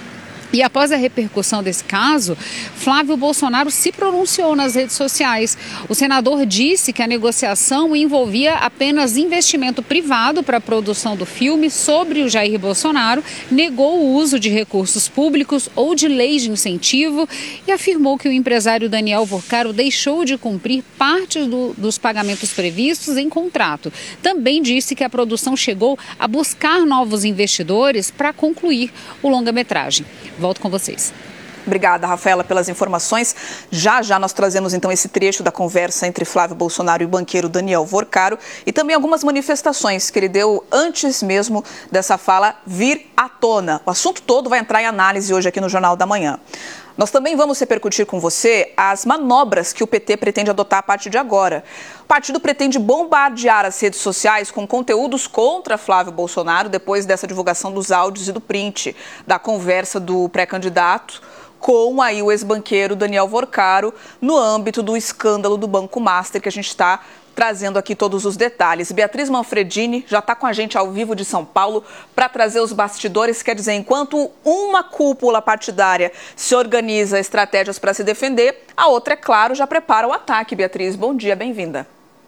U: E após a repercussão desse caso, Flávio Bolsonaro se pronunciou nas redes sociais. O senador disse que a negociação envolvia apenas investimento privado para a produção do filme sobre o Jair Bolsonaro, negou o uso de recursos públicos ou de leis de incentivo e afirmou que o empresário Daniel Vorcaro deixou de cumprir parte do, dos pagamentos previstos em contrato. Também disse que a produção chegou a buscar novos investidores para concluir o longa-metragem. Volto com vocês.
R: Obrigada, Rafaela, pelas informações. Já já nós trazemos então esse trecho da conversa entre Flávio Bolsonaro e o banqueiro Daniel Vorcaro e também algumas manifestações que ele deu antes mesmo dessa fala vir à tona. O assunto todo vai entrar em análise hoje aqui no Jornal da Manhã. Nós também vamos repercutir com você as manobras que o P T pretende adotar a partir de agora. O partido pretende bombardear as redes sociais com conteúdos contra Flávio Bolsonaro depois dessa divulgação dos áudios e do print da conversa do pré-candidato com aí o ex-banqueiro Daniel Vorcaro no âmbito do escândalo do Banco Master, que a gente está trazendo aqui todos os detalhes. Beatriz Manfredini já está com a gente ao vivo de São Paulo para trazer os bastidores. Quer dizer, enquanto uma cúpula partidária se organiza estratégias para se defender, a outra, é claro, já prepara o ataque. Beatriz, bom dia, bem-vinda.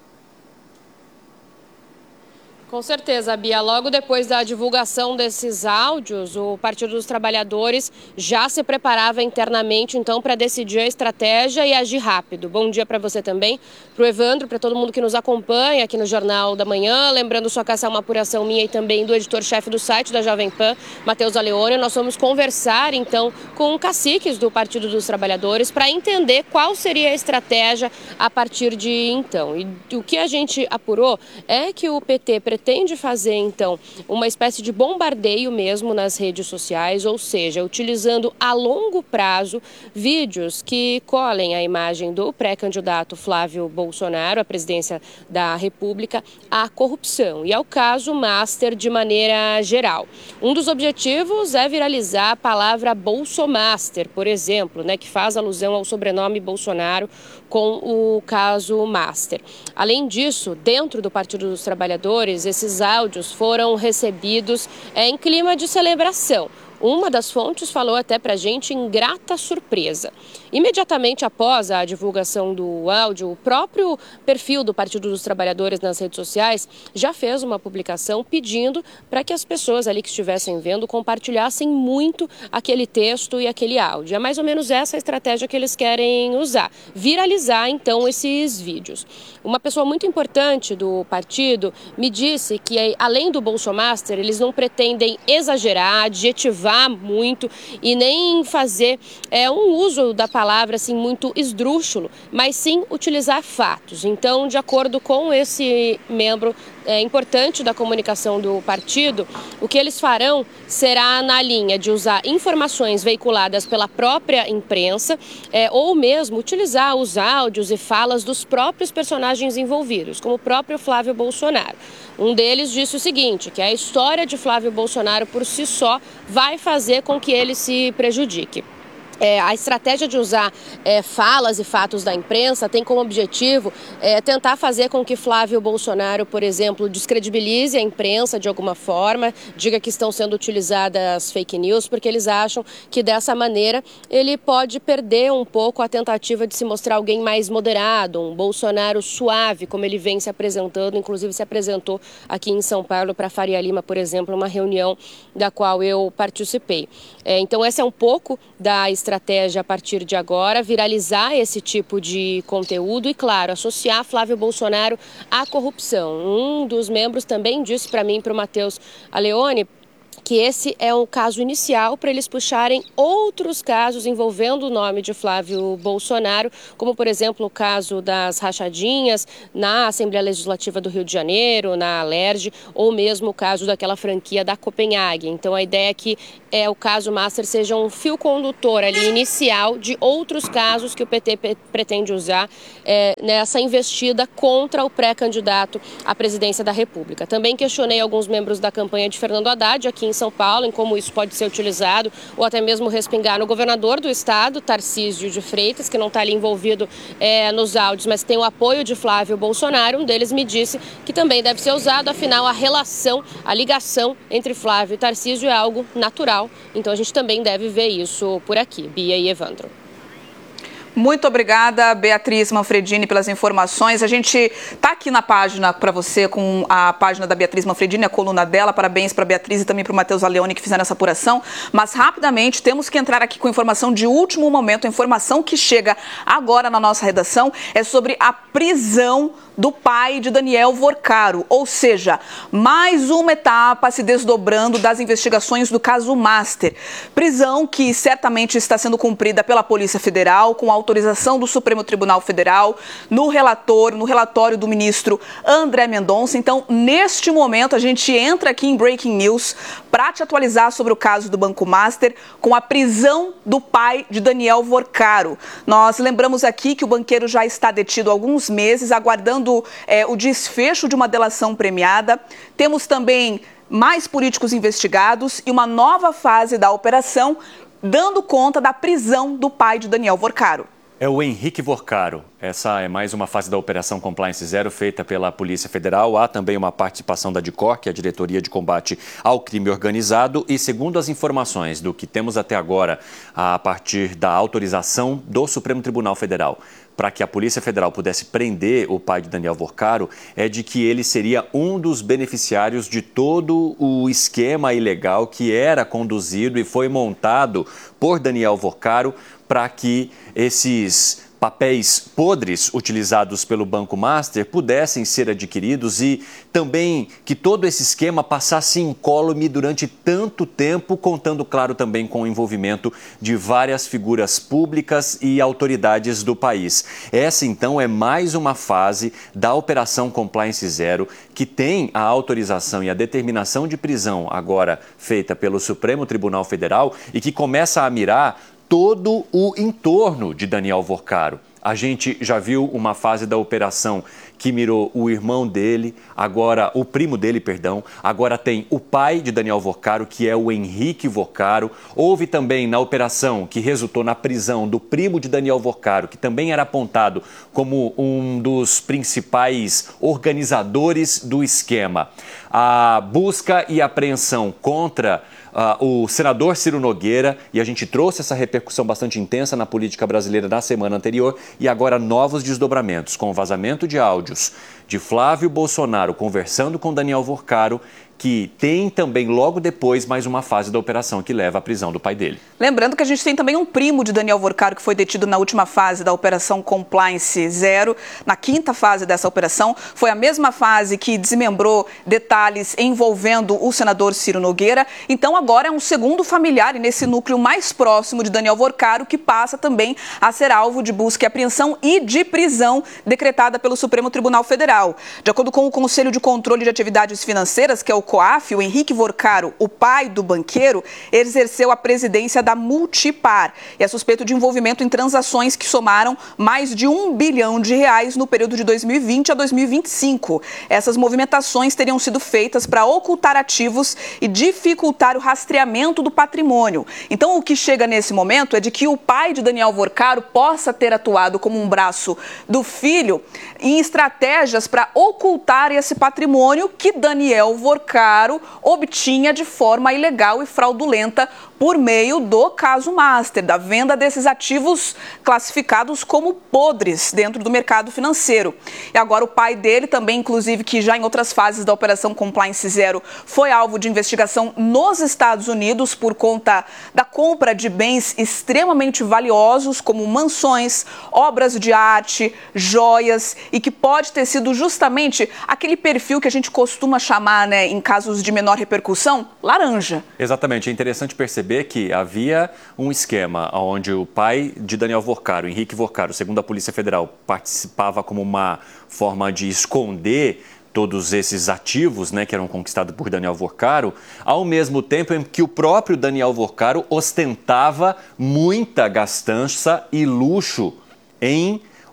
C: Com certeza, Bia. Logo depois da divulgação desses áudios, o Partido dos Trabalhadores já se preparava internamente, então, para decidir a estratégia e agir rápido. Bom dia para você também, para o Evandro, para todo mundo que nos acompanha aqui no Jornal da Manhã. Lembrando só que essa é uma apuração minha e também do editor-chefe do site da Jovem Pan, Matheus Aleone. Nós vamos conversar, então, com caciques do Partido dos Trabalhadores para entender qual seria a estratégia a partir de então. E o que a gente apurou é que o P T pretende pretende fazer, então, uma espécie de bombardeio mesmo nas redes sociais, ou seja, utilizando a longo prazo vídeos que colhem a imagem do pré-candidato Flávio Bolsonaro à presidência da República à corrupção e ao caso Master de maneira geral. Um dos objetivos é viralizar a palavra Bolsomaster, por exemplo, né, que faz alusão ao sobrenome Bolsonaro com o caso Master. Além disso, dentro do Partido dos Trabalhadores, esses áudios foram recebidos é, em clima de celebração. Uma das fontes falou até pra gente em grata surpresa. Imediatamente após a divulgação do áudio, o próprio perfil do Partido dos Trabalhadores nas redes sociais já fez uma publicação pedindo para que as pessoas ali que estivessem vendo compartilhassem muito aquele texto e aquele áudio. É mais ou menos essa a estratégia que eles querem usar, viralizar então esses vídeos. Uma pessoa muito importante do partido me disse que, além do Bolsomaster, eles não pretendem exagerar, adjetivar muito e nem fazer é, um uso da palavra assim muito esdrúxulo, mas sim utilizar fatos. Então, de acordo com esse membro é, importante da comunicação do partido, o que eles farão será na linha de usar informações veiculadas pela própria imprensa é, ou mesmo utilizar os áudios e falas dos próprios personagens envolvidos, como o próprio Flávio Bolsonaro. Um deles disse o seguinte, que a história de Flávio Bolsonaro por si só vai fazer com que ele se prejudique. É, a estratégia de usar é, falas e fatos da imprensa tem como objetivo é, tentar fazer com que Flávio Bolsonaro, por exemplo, descredibilize a imprensa de alguma forma, diga que estão sendo utilizadas fake news, porque eles acham que dessa maneira ele pode perder um pouco a tentativa de se mostrar alguém mais moderado, um Bolsonaro suave, como ele vem se apresentando, inclusive se apresentou aqui em São Paulo para Faria Lima, por exemplo, uma reunião da qual eu participei. É, então essa é um pouco da estratégia estratégia a partir de agora, viralizar esse tipo de conteúdo e, claro, associar Flávio Bolsonaro à corrupção. Um dos membros também disse para mim, para o Matheus Aleone, que esse é um caso inicial para eles puxarem outros casos envolvendo o nome de Flávio Bolsonaro, como, por exemplo, o caso das rachadinhas na Assembleia Legislativa do Rio de Janeiro, na Alerj, ou mesmo o caso daquela franquia da Copenhague. Então, a ideia é que é, o caso Master seja um fio condutor ali inicial de outros casos que o P T pretende usar é, nessa investida contra o pré-candidato à presidência da República. Também questionei alguns membros da campanha de Fernando Haddad aqui em São Paulo, em como isso pode ser utilizado ou até mesmo respingar no governador do estado, Tarcísio de Freitas, que não está ali envolvido é, nos áudios, mas tem o apoio de Flávio Bolsonaro. Um deles me disse que também deve ser usado, afinal a relação, a ligação entre Flávio e Tarcísio é algo natural, então a gente também deve ver isso por aqui. Bia e Evandro.
R: Muito obrigada, Beatriz Manfredini, pelas informações. A gente está aqui na página para você com a página da Beatriz Manfredini, a coluna dela. Parabéns para a Beatriz e também para o Matheus Aleone que fizeram essa apuração. Mas rapidamente temos que entrar aqui com informação de último momento. A informação que chega agora na nossa redação é sobre a prisão do pai de Daniel Vorcaro, ou seja, mais uma etapa se desdobrando das investigações do caso Master. Prisão que certamente está sendo cumprida pela Polícia Federal, com autorização do Supremo Tribunal Federal, no relator, no relatório do ministro André Mendonça. Então, neste momento, a gente entra aqui em Breaking News para te atualizar sobre o caso do Banco Master, com a prisão do pai de Daniel Vorcaro. Nós lembramos aqui que o banqueiro já está detido há alguns meses, aguardando É, o desfecho de uma delação premiada. Temos também mais políticos investigados e uma nova fase da operação, dando conta da prisão do pai de Daniel Vorcaro.
P: É o Henrique Vorcaro. Essa é mais uma fase da Operação Compliance Zero feita pela Polícia Federal. Há também uma participação da DICOR, que é a Diretoria de Combate ao Crime Organizado. E segundo as informações do que temos até agora, a partir da autorização do Supremo Tribunal Federal, para que a Polícia Federal pudesse prender o pai de Daniel Vorcaro, é de que ele seria um dos beneficiários de todo o esquema ilegal que era conduzido e foi montado por Daniel Vorcaro para que esses papéis podres utilizados pelo Banco Master pudessem ser adquiridos e também que todo esse esquema passasse incólume durante tanto tempo, contando, claro, também com o envolvimento de várias figuras públicas e autoridades do país. Essa, então, é mais uma fase da Operação Compliance Zero, que tem a autorização e a determinação de prisão agora feita pelo Supremo Tribunal Federal e que começa a mirar todo o entorno de Daniel Vorcaro. A gente já viu uma fase da operação que mirou o irmão dele, agora o primo dele, perdão, agora tem o pai de Daniel Vorcaro, que é o Henrique Vorcaro. Houve também na operação que resultou na prisão do primo de Daniel Vorcaro, que também era apontado como um dos principais organizadores do esquema. A busca e apreensão contra Uh, o senador Ciro Nogueira, e a gente trouxe essa repercussão bastante intensa na política brasileira na semana anterior, e agora novos desdobramentos com o vazamento de áudios de Flávio Bolsonaro conversando com Daniel Vorcaro, que tem também logo depois mais uma fase da operação que leva à prisão do pai dele.
R: Lembrando que a gente tem também um primo de Daniel Vorcaro que foi detido na última fase da Operação Compliance Zero, na quinta fase dessa operação. Foi a mesma fase que desmembrou detalhes envolvendo o senador Ciro Nogueira. Então agora é um segundo familiar e nesse núcleo mais próximo de Daniel Vorcaro que passa também a ser alvo de busca e apreensão e de prisão decretada pelo Supremo Tribunal Federal. De acordo com o Conselho de Controle de Atividades Financeiras, que é o COAF, o Henrique Vorcaro, o pai do banqueiro, exerceu a presidência da Multipar e é suspeito de envolvimento em transações que somaram mais de um bilhão de reais no período de dois mil e vinte a dois mil e vinte e cinco. Essas movimentações teriam sido feitas para ocultar ativos e dificultar o rastreamento do patrimônio. Então, o que chega nesse momento é de que o pai de Daniel Vorcaro possa ter atuado como um braço do filho em estratégias para ocultar esse patrimônio que Daniel Vorcaro obtinha de forma ilegal e fraudulenta por meio do caso Master, da venda desses ativos classificados como podres dentro do mercado financeiro. E agora o pai dele também, inclusive, que já em outras fases da Operação Compliance Zero foi alvo de investigação nos Estados Unidos por conta da compra de bens extremamente valiosos, como mansões, obras de arte, joias, e que pode ter sido justamente aquele perfil que a gente costuma chamar, né, em casos de menor repercussão, laranja.
P: Exatamente, é interessante perceber que havia um esquema onde o pai de Daniel Vorcaro, Henrique Vorcaro, segundo a Polícia Federal, participava como uma forma de esconder todos esses ativos, né, que eram conquistados por Daniel Vorcaro, ao mesmo tempo em que o próprio Daniel Vorcaro ostentava muita gastança e luxo em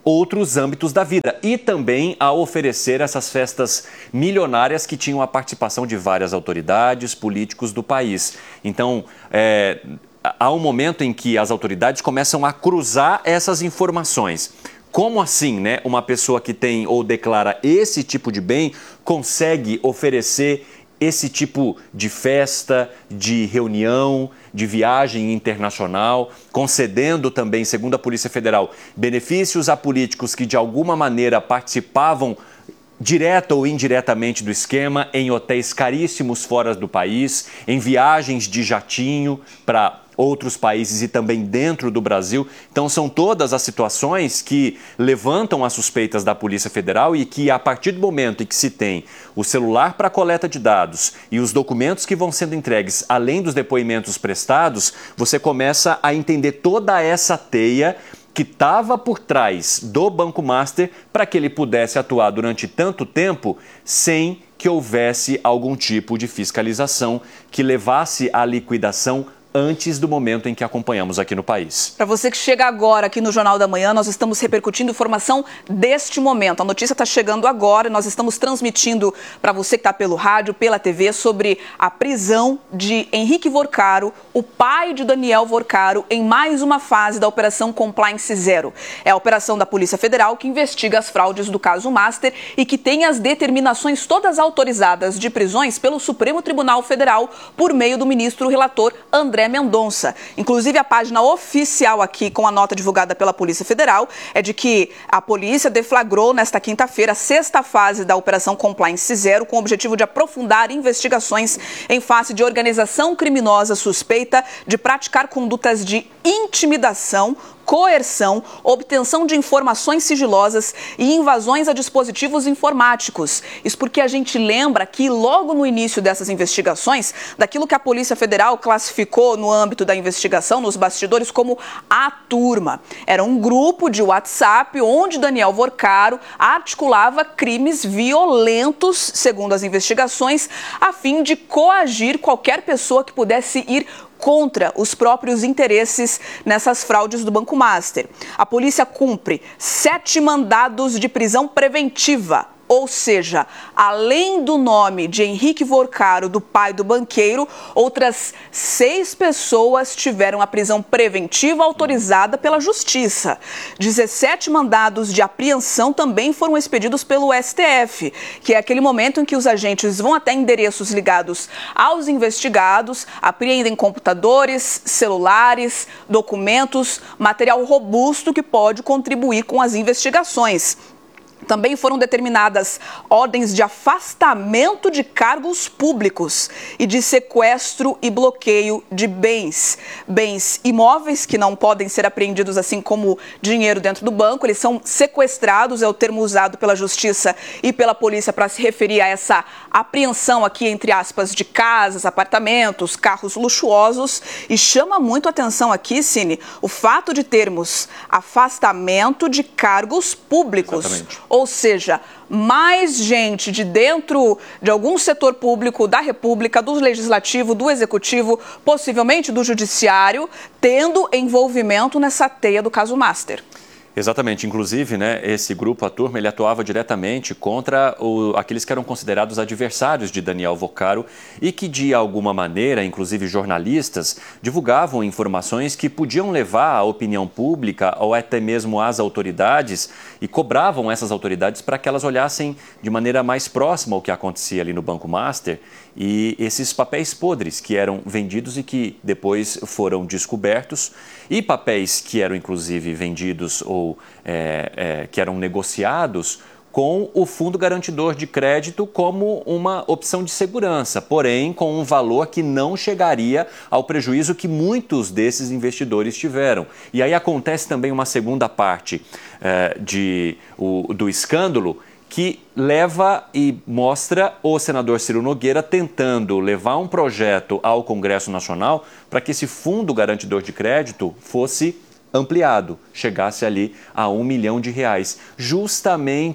P: outros âmbitos da vida e também a oferecer essas festas milionárias que tinham a participação de várias autoridades, políticos do país. Então, é, há um momento em que as autoridades começam a cruzar essas informações. Como assim, né? Uma pessoa que tem ou declara esse tipo de bem consegue oferecer esse tipo de festa, de reunião, de viagem internacional, concedendo também, segundo a Polícia Federal, benefícios a políticos que de alguma maneira participavam direta ou indiretamente do esquema, em hotéis caríssimos fora do país, em viagens de jatinho para outros países e também dentro do Brasil. Então, são todas as situações que levantam as suspeitas da Polícia Federal e que, a partir do momento em que se tem o celular para coleta de dados e os documentos que vão sendo entregues, além dos depoimentos prestados, você começa a entender toda essa teia que estava por trás do Banco Master para que ele pudesse atuar durante tanto tempo sem que houvesse algum tipo de fiscalização que levasse à liquidação antes do momento em que acompanhamos aqui no país.
R: Para você que chega agora aqui no Jornal da Manhã, nós estamos repercutindo informação deste momento. A notícia está chegando agora e nós estamos transmitindo para você que está pelo rádio, pela T V, sobre a prisão de Henrique Vorcaro, o pai de Daniel Vorcaro, em mais uma fase da Operação Compliance Zero. É a operação da Polícia Federal que investiga as fraudes do caso Master e que tem as determinações todas autorizadas de prisões pelo Supremo Tribunal Federal por meio do ministro relator André Mendonça. Inclusive, a página oficial aqui, com a nota divulgada pela Polícia Federal, é de que a polícia deflagrou nesta quinta-feira a sexta fase da Operação Compliance Zero, com o objetivo de aprofundar investigações em face de organização criminosa suspeita de praticar condutas de intimidação, coerção, obtenção de informações sigilosas e invasões a dispositivos informáticos. Isso porque a gente lembra que logo no início dessas investigações, daquilo que a Polícia Federal classificou no âmbito da investigação, nos bastidores, como a turma. Era um grupo de WhatsApp onde Daniel Vorcaro articulava crimes violentos, segundo as investigações, a fim de coagir qualquer pessoa que pudesse ir contra os próprios interesses nessas fraudes do Banco Master. A polícia cumpre sete mandados de prisão preventiva. Ou seja, além do nome de Henrique Vorcaro, do pai do banqueiro, outras seis pessoas tiveram a prisão preventiva autorizada pela Justiça. dezessete mandados de apreensão também foram expedidos pelo S T F, que é aquele momento em que os agentes vão até endereços ligados aos investigados, apreendem computadores, celulares, documentos, material robusto que pode contribuir com as investigações. Também foram determinadas ordens de afastamento de cargos públicos e de sequestro e bloqueio de bens. Bens imóveis que não podem ser apreendidos, assim como dinheiro dentro do banco, eles são sequestrados, é o termo usado pela Justiça e pela Polícia para se referir a essa apreensão aqui, entre aspas, de casas, apartamentos, carros luxuosos. E chama muito a atenção aqui, Cine, o fato de termos afastamento de cargos públicos.
P: Exatamente.
R: Ou seja, mais gente de dentro de algum setor público da República, do Legislativo, do Executivo, possivelmente do Judiciário, tendo envolvimento nessa teia do caso Master.
P: Exatamente. Inclusive, né, esse grupo, a turma, ele atuava diretamente contra o, aqueles que eram considerados adversários de Daniel Vorcaro e que, de alguma maneira, inclusive jornalistas, divulgavam informações que podiam levar a opinião pública ou até mesmo às autoridades e cobravam essas autoridades para que elas olhassem de maneira mais próxima ao que acontecia ali no Banco Master e esses papéis podres que eram vendidos e que depois foram descobertos e papéis que eram, inclusive, vendidos ou É, é, que eram negociados com o Fundo Garantidor de Crédito como uma opção de segurança, porém com um valor que não chegaria ao prejuízo que muitos desses investidores tiveram. E aí acontece também uma segunda parte é, de, o, do escândalo, que leva e mostra o senador Ciro Nogueira tentando levar um projeto ao Congresso Nacional para que esse Fundo Garantidor de Crédito fosse ampliado, chegasse ali a um milhão de reais, justamente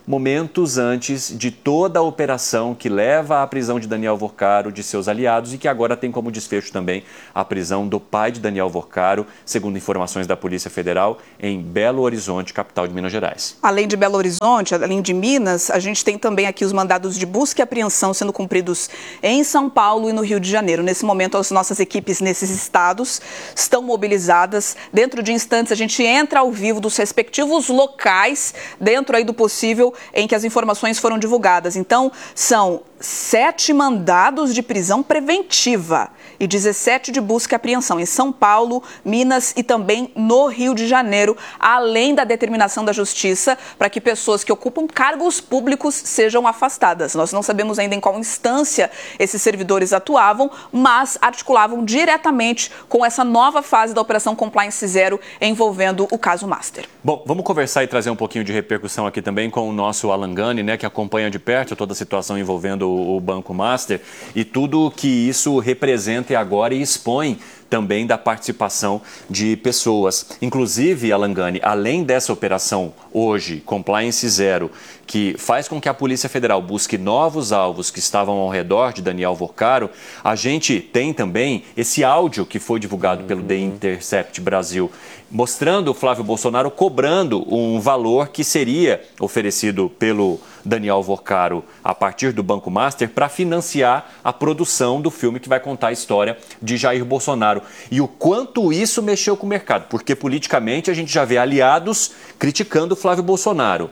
P: momentos antes de toda a operação que leva à prisão de Daniel Vorcaro, de seus aliados, e que agora tem como desfecho também a prisão do pai de Daniel Vorcaro, segundo informações da Polícia Federal, em Belo Horizonte, capital de Minas Gerais.
R: Além de Belo Horizonte, além de Minas, a gente tem também aqui os mandados de busca e apreensão sendo cumpridos em São Paulo e no Rio de Janeiro. Nesse momento, as nossas equipes nesses estados estão mobilizadas. Dentro de instantes, a gente entra ao vivo dos respectivos locais, dentro aí do possível em que as informações foram divulgadas. Então, são sete mandados de prisão preventiva e dezessete de busca e apreensão em São Paulo, Minas e também no Rio de Janeiro, além da determinação da Justiça para que pessoas que ocupam cargos públicos sejam afastadas. Nós não sabemos ainda em qual instância esses servidores atuavam, mas articulavam diretamente com essa nova fase da Operação Compliance Zero envolvendo o caso Master.
P: Bom, vamos conversar e trazer um pouquinho de repercussão aqui também com o nosso Alan Gani, né, que acompanha de perto toda a situação envolvendo o Banco Master e tudo que isso representa agora e expõe também da participação de pessoas. Inclusive, Alan Gani, além dessa operação hoje, Compliance Zero, que faz com que a Polícia Federal busque novos alvos que estavam ao redor de Daniel Vorcaro, a gente tem também esse áudio que foi divulgado uhum. pelo The Intercept Brasil, mostrando o Flávio Bolsonaro cobrando um valor que seria oferecido pelo Daniel Vorcaro a partir do Banco Master para financiar a produção do filme que vai contar a história de Jair Bolsonaro. E o quanto isso mexeu com o mercado, porque politicamente a gente já vê aliados criticando o Flávio Bolsonaro.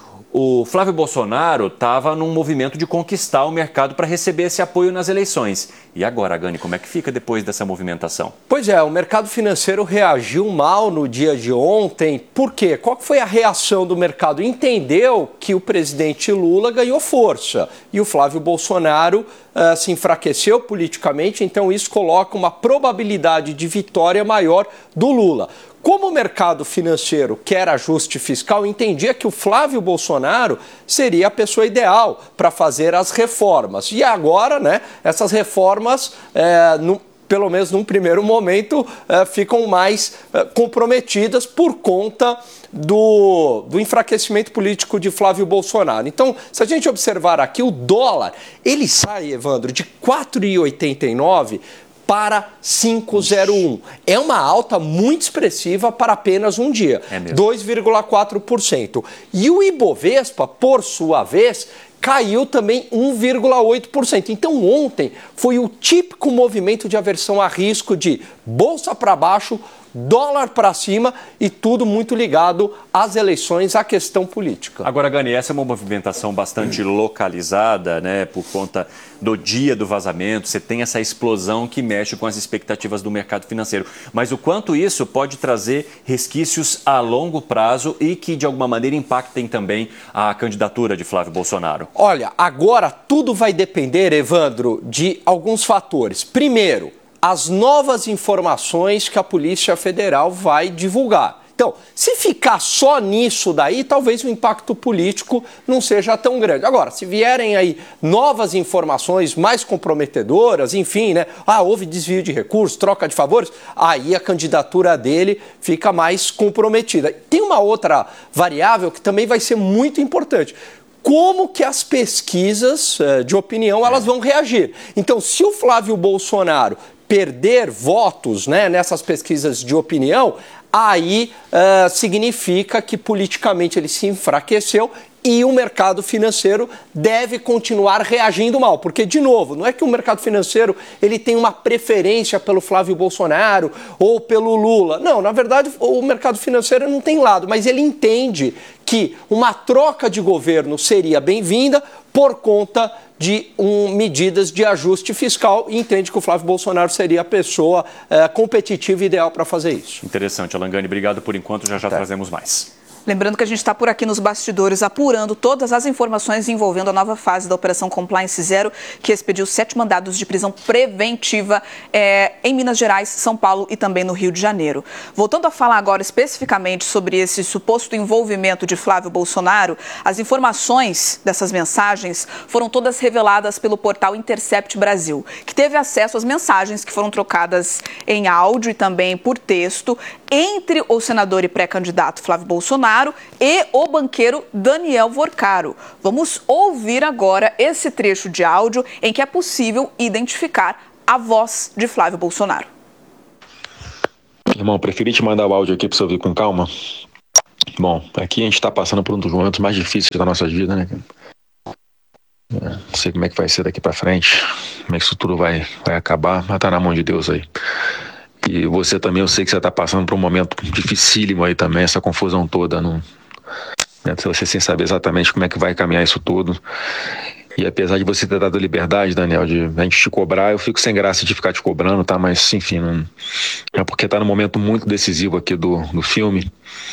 P: O Flávio Bolsonaro estava num movimento de conquistar o mercado para receber esse apoio nas eleições. E agora, Gani, como é que fica depois dessa movimentação?
X: Pois é, o mercado financeiro reagiu mal no dia de ontem. Por quê? Qual foi a reação do mercado? Entendeu que o presidente Lula ganhou força e o Flávio Bolsonaro uh, se enfraqueceu politicamente, então isso coloca uma probabilidade de vitória maior do Lula. Como o mercado financeiro quer ajuste fiscal, entendia que o Flávio Bolsonaro seria a pessoa ideal para fazer as reformas. E agora, né, essas reformas, é, no, pelo menos num primeiro momento, é, ficam mais é, comprometidas por conta do, do enfraquecimento político de Flávio Bolsonaro. Então, se a gente observar aqui, o dólar, ele sai, Evandro, de quatro reais e oitenta e nove centavos para cinco vírgula zero um. É uma alta muito expressiva para apenas um dia, é dois vírgula quatro por cento. E o Ibovespa, por sua vez, caiu também um vírgula oito por cento. Então ontem foi o típico movimento de aversão a risco de bolsa para baixo, dólar para cima e tudo muito ligado às eleições, à questão política.
P: Agora, Gani, essa é uma movimentação bastante localizada, né, por conta do dia do vazamento. Você tem essa explosão que mexe com as expectativas do mercado financeiro. Mas o quanto isso pode trazer resquícios a longo prazo e que, de alguma maneira, impactem também a candidatura de Flávio Bolsonaro?
X: Olha, agora tudo vai depender, Evandro, de alguns fatores. Primeiro, as novas informações que a Polícia Federal vai divulgar. Então, se ficar só nisso daí, talvez o impacto político não seja tão grande. Agora, se vierem aí novas informações mais comprometedoras, enfim, né? Ah, houve desvio de recursos, troca de favores, aí a candidatura dele fica mais comprometida. Tem uma outra variável que também vai ser muito importante. Como que as pesquisas de opinião elas vão reagir? Então, se o Flávio Bolsonaro perder votos, né, nessas pesquisas de opinião, aí uh, significa que politicamente ele se enfraqueceu e o mercado financeiro deve continuar reagindo mal. Porque, de novo, não é que o mercado financeiro ele tem uma preferência pelo Flávio Bolsonaro ou pelo Lula. Não, na verdade, o mercado financeiro não tem lado, mas ele entende que uma troca de governo seria bem-vinda por conta de um, medidas de ajuste fiscal e entende que o Flávio Bolsonaro seria a pessoa é, competitiva e ideal para fazer isso.
P: Interessante, Alan Gani. Obrigado por enquanto, já já Até. trazemos mais.
R: Lembrando que a gente está por aqui nos bastidores apurando todas as informações envolvendo a nova fase da Operação Compliance Zero, que expediu sete mandados de prisão preventiva é, em Minas Gerais, São Paulo e também no Rio de Janeiro. Voltando a falar agora especificamente sobre esse suposto envolvimento de Flávio Bolsonaro, as informações dessas mensagens foram todas reveladas pelo portal Intercept Brasil, que teve acesso às mensagens que foram trocadas em áudio e também por texto entre o senador e pré-candidato Flávio Bolsonaro Bolsonaro e o banqueiro Daniel Vorcaro. Vamos ouvir agora esse trecho de áudio em que é possível identificar a voz de Flávio Bolsonaro.
E: Irmão, preferi te mandar o áudio aqui para você ouvir com calma. Bom, aqui a gente está passando por um dos momentos mais difíceis da nossa vida, né? Não sei como é que vai ser daqui para frente, como é que isso tudo vai, vai acabar, mas tá na mão de Deus aí. E você também, eu sei que você tá passando por um momento dificílimo aí também, essa confusão toda, não, né? Você sem saber exatamente como é que vai caminhar isso tudo. E apesar de você ter dado liberdade, Daniel, de a gente te cobrar, eu fico sem graça de ficar te cobrando, tá? Mas, enfim, não... é porque tá num momento muito decisivo aqui do, do filme.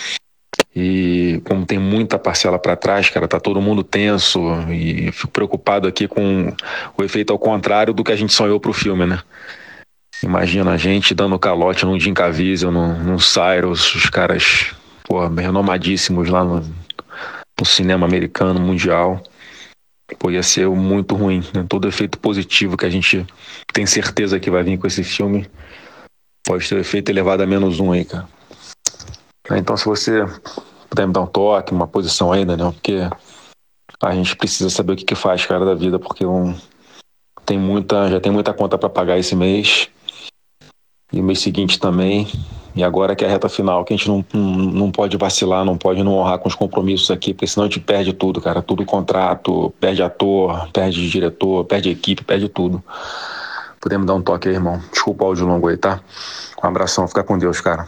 E: E como tem muita parcela para trás, cara, tá todo mundo tenso e eu fico preocupado aqui com o efeito ao contrário do que a gente sonhou pro filme, né? Imagina a gente dando calote num Jim Caviezel, num, num Cyrus, os caras, pô, renomadíssimos lá no, no cinema americano, mundial. Pô, ia ser muito ruim, né? Todo efeito positivo que a gente tem certeza que vai vir com esse filme pode ter o efeito elevado a menos um aí, cara. Então, se você puder me dar um toque, uma posição aí, Daniel, porque a gente precisa saber o que que faz, cara, da vida, porque um, tem muita, já tem muita conta para pagar esse mês, e o mês seguinte também, e agora que é a reta final, que a gente não, não, não pode vacilar, não pode não honrar com os compromissos aqui, porque senão a gente perde tudo, cara, tudo contrato, perde ator, perde diretor, perde equipe, perde tudo. Podemos dar um toque aí, irmão? Desculpa o áudio longo aí, tá? Um abração, fica com Deus, cara.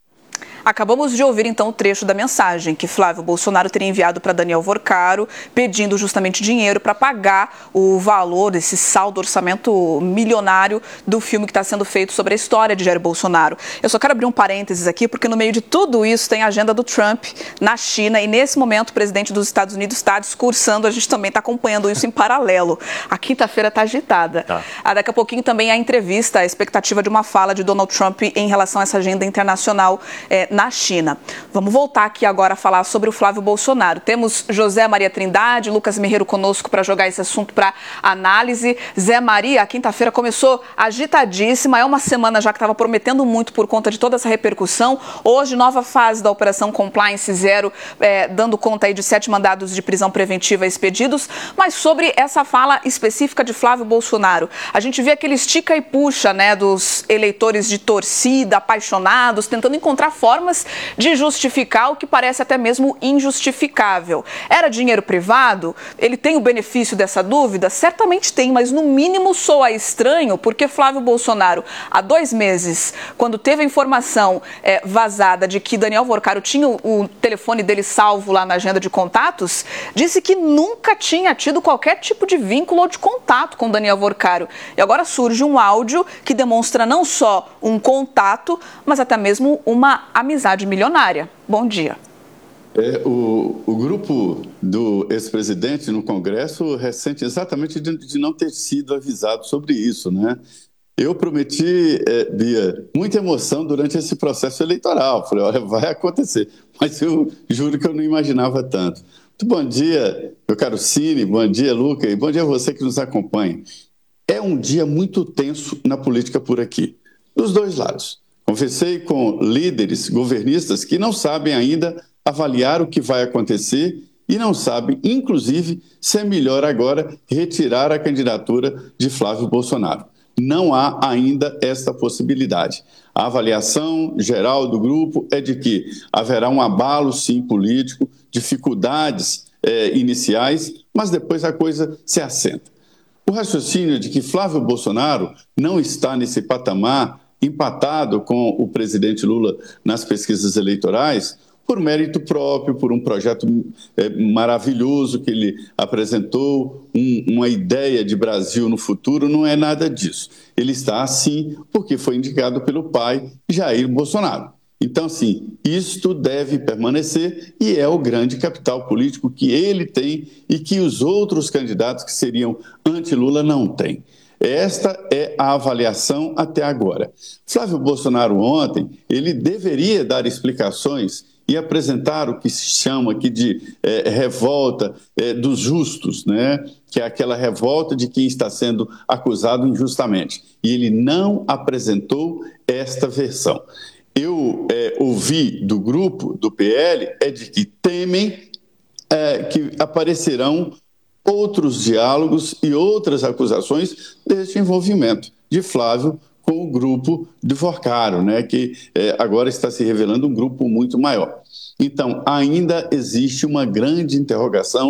R: Acabamos de ouvir, então, o trecho da mensagem que Flávio Bolsonaro teria enviado para Daniel Vorcaro, pedindo justamente dinheiro para pagar o valor desse saldo orçamento milionário do filme que está sendo feito sobre a história de Jair Bolsonaro. Eu só quero abrir um parênteses aqui, porque no meio de tudo isso tem a agenda do Trump na China e, nesse momento, o presidente dos Estados Unidos está discursando, a gente também está acompanhando isso em paralelo. A quinta-feira está agitada. Tá. Ah, daqui a pouquinho também a entrevista, a expectativa de uma fala de Donald Trump em relação a essa agenda internacional é, na China. Vamos voltar aqui agora a falar sobre o Flávio Bolsonaro. Temos José Maria Trindade, Lucas Merreiro conosco para jogar esse assunto para análise. Zé Maria, a quinta-feira começou agitadíssima, é uma semana já que estava prometendo muito por conta de toda essa repercussão. Hoje, nova fase da Operação Compliance Zero, é, dando conta aí de sete mandados de prisão preventiva expedidos. Mas sobre essa fala específica de Flávio Bolsonaro, a gente vê aquele estica e puxa, né, dos eleitores de torcida, apaixonados, tentando encontrar formas de justificar o que parece até mesmo injustificável. Era dinheiro privado? Ele tem o benefício dessa dúvida? Certamente tem, mas no mínimo soa estranho, porque Flávio Bolsonaro, há dois meses, quando teve a informação é, vazada de que Daniel Vorcaro tinha o, o telefone dele salvo lá na agenda de contatos, disse que nunca tinha tido qualquer tipo de vínculo ou de contato com Daniel Vorcaro. E agora surge um áudio que demonstra não só um contato, mas até mesmo uma amizade milionária. Bom dia.
F: É, o, o grupo do ex-presidente no Congresso ressente exatamente de, de não ter sido avisado sobre isso, né? Eu prometi, é, Bia, muita emoção durante esse processo eleitoral. Falei, olha, vai acontecer. Mas eu juro que eu não imaginava tanto. Muito bom dia, meu caro Cine, bom dia, Luca, e bom dia a você que nos acompanha. É um dia muito tenso na política por aqui, dos dois lados. Conversei com líderes governistas que não sabem ainda avaliar o que vai acontecer e não sabem, inclusive, se é melhor agora retirar a candidatura de Flávio Bolsonaro. Não há ainda esta possibilidade. A avaliação geral do grupo é de que haverá um abalo, sim, político, dificuldades eh, iniciais, mas depois a coisa se assenta. O raciocínio de que Flávio Bolsonaro não está nesse patamar empatado com o presidente Lula nas pesquisas eleitorais, por mérito próprio, por um projeto é, maravilhoso que ele apresentou, um, uma ideia de Brasil no futuro, não é nada disso. Ele está assim porque foi indicado pelo pai, Jair Bolsonaro. Então, assim, isto deve permanecer e é o grande capital político que ele tem e que os outros candidatos que seriam anti-Lula não têm. Esta é a avaliação até agora. Flávio Bolsonaro ontem, ele deveria dar explicações e apresentar o que se chama aqui de é, revolta é, dos justos, né? Que é aquela revolta de quem está sendo acusado injustamente. E ele não apresentou esta versão. eu é, ouvi do grupo do P L é de que temem é, que aparecerão outros diálogos e outras acusações deste envolvimento de Flávio com o grupo de Forcaro, né, que é, agora está se revelando um grupo muito maior. Então, ainda existe uma grande interrogação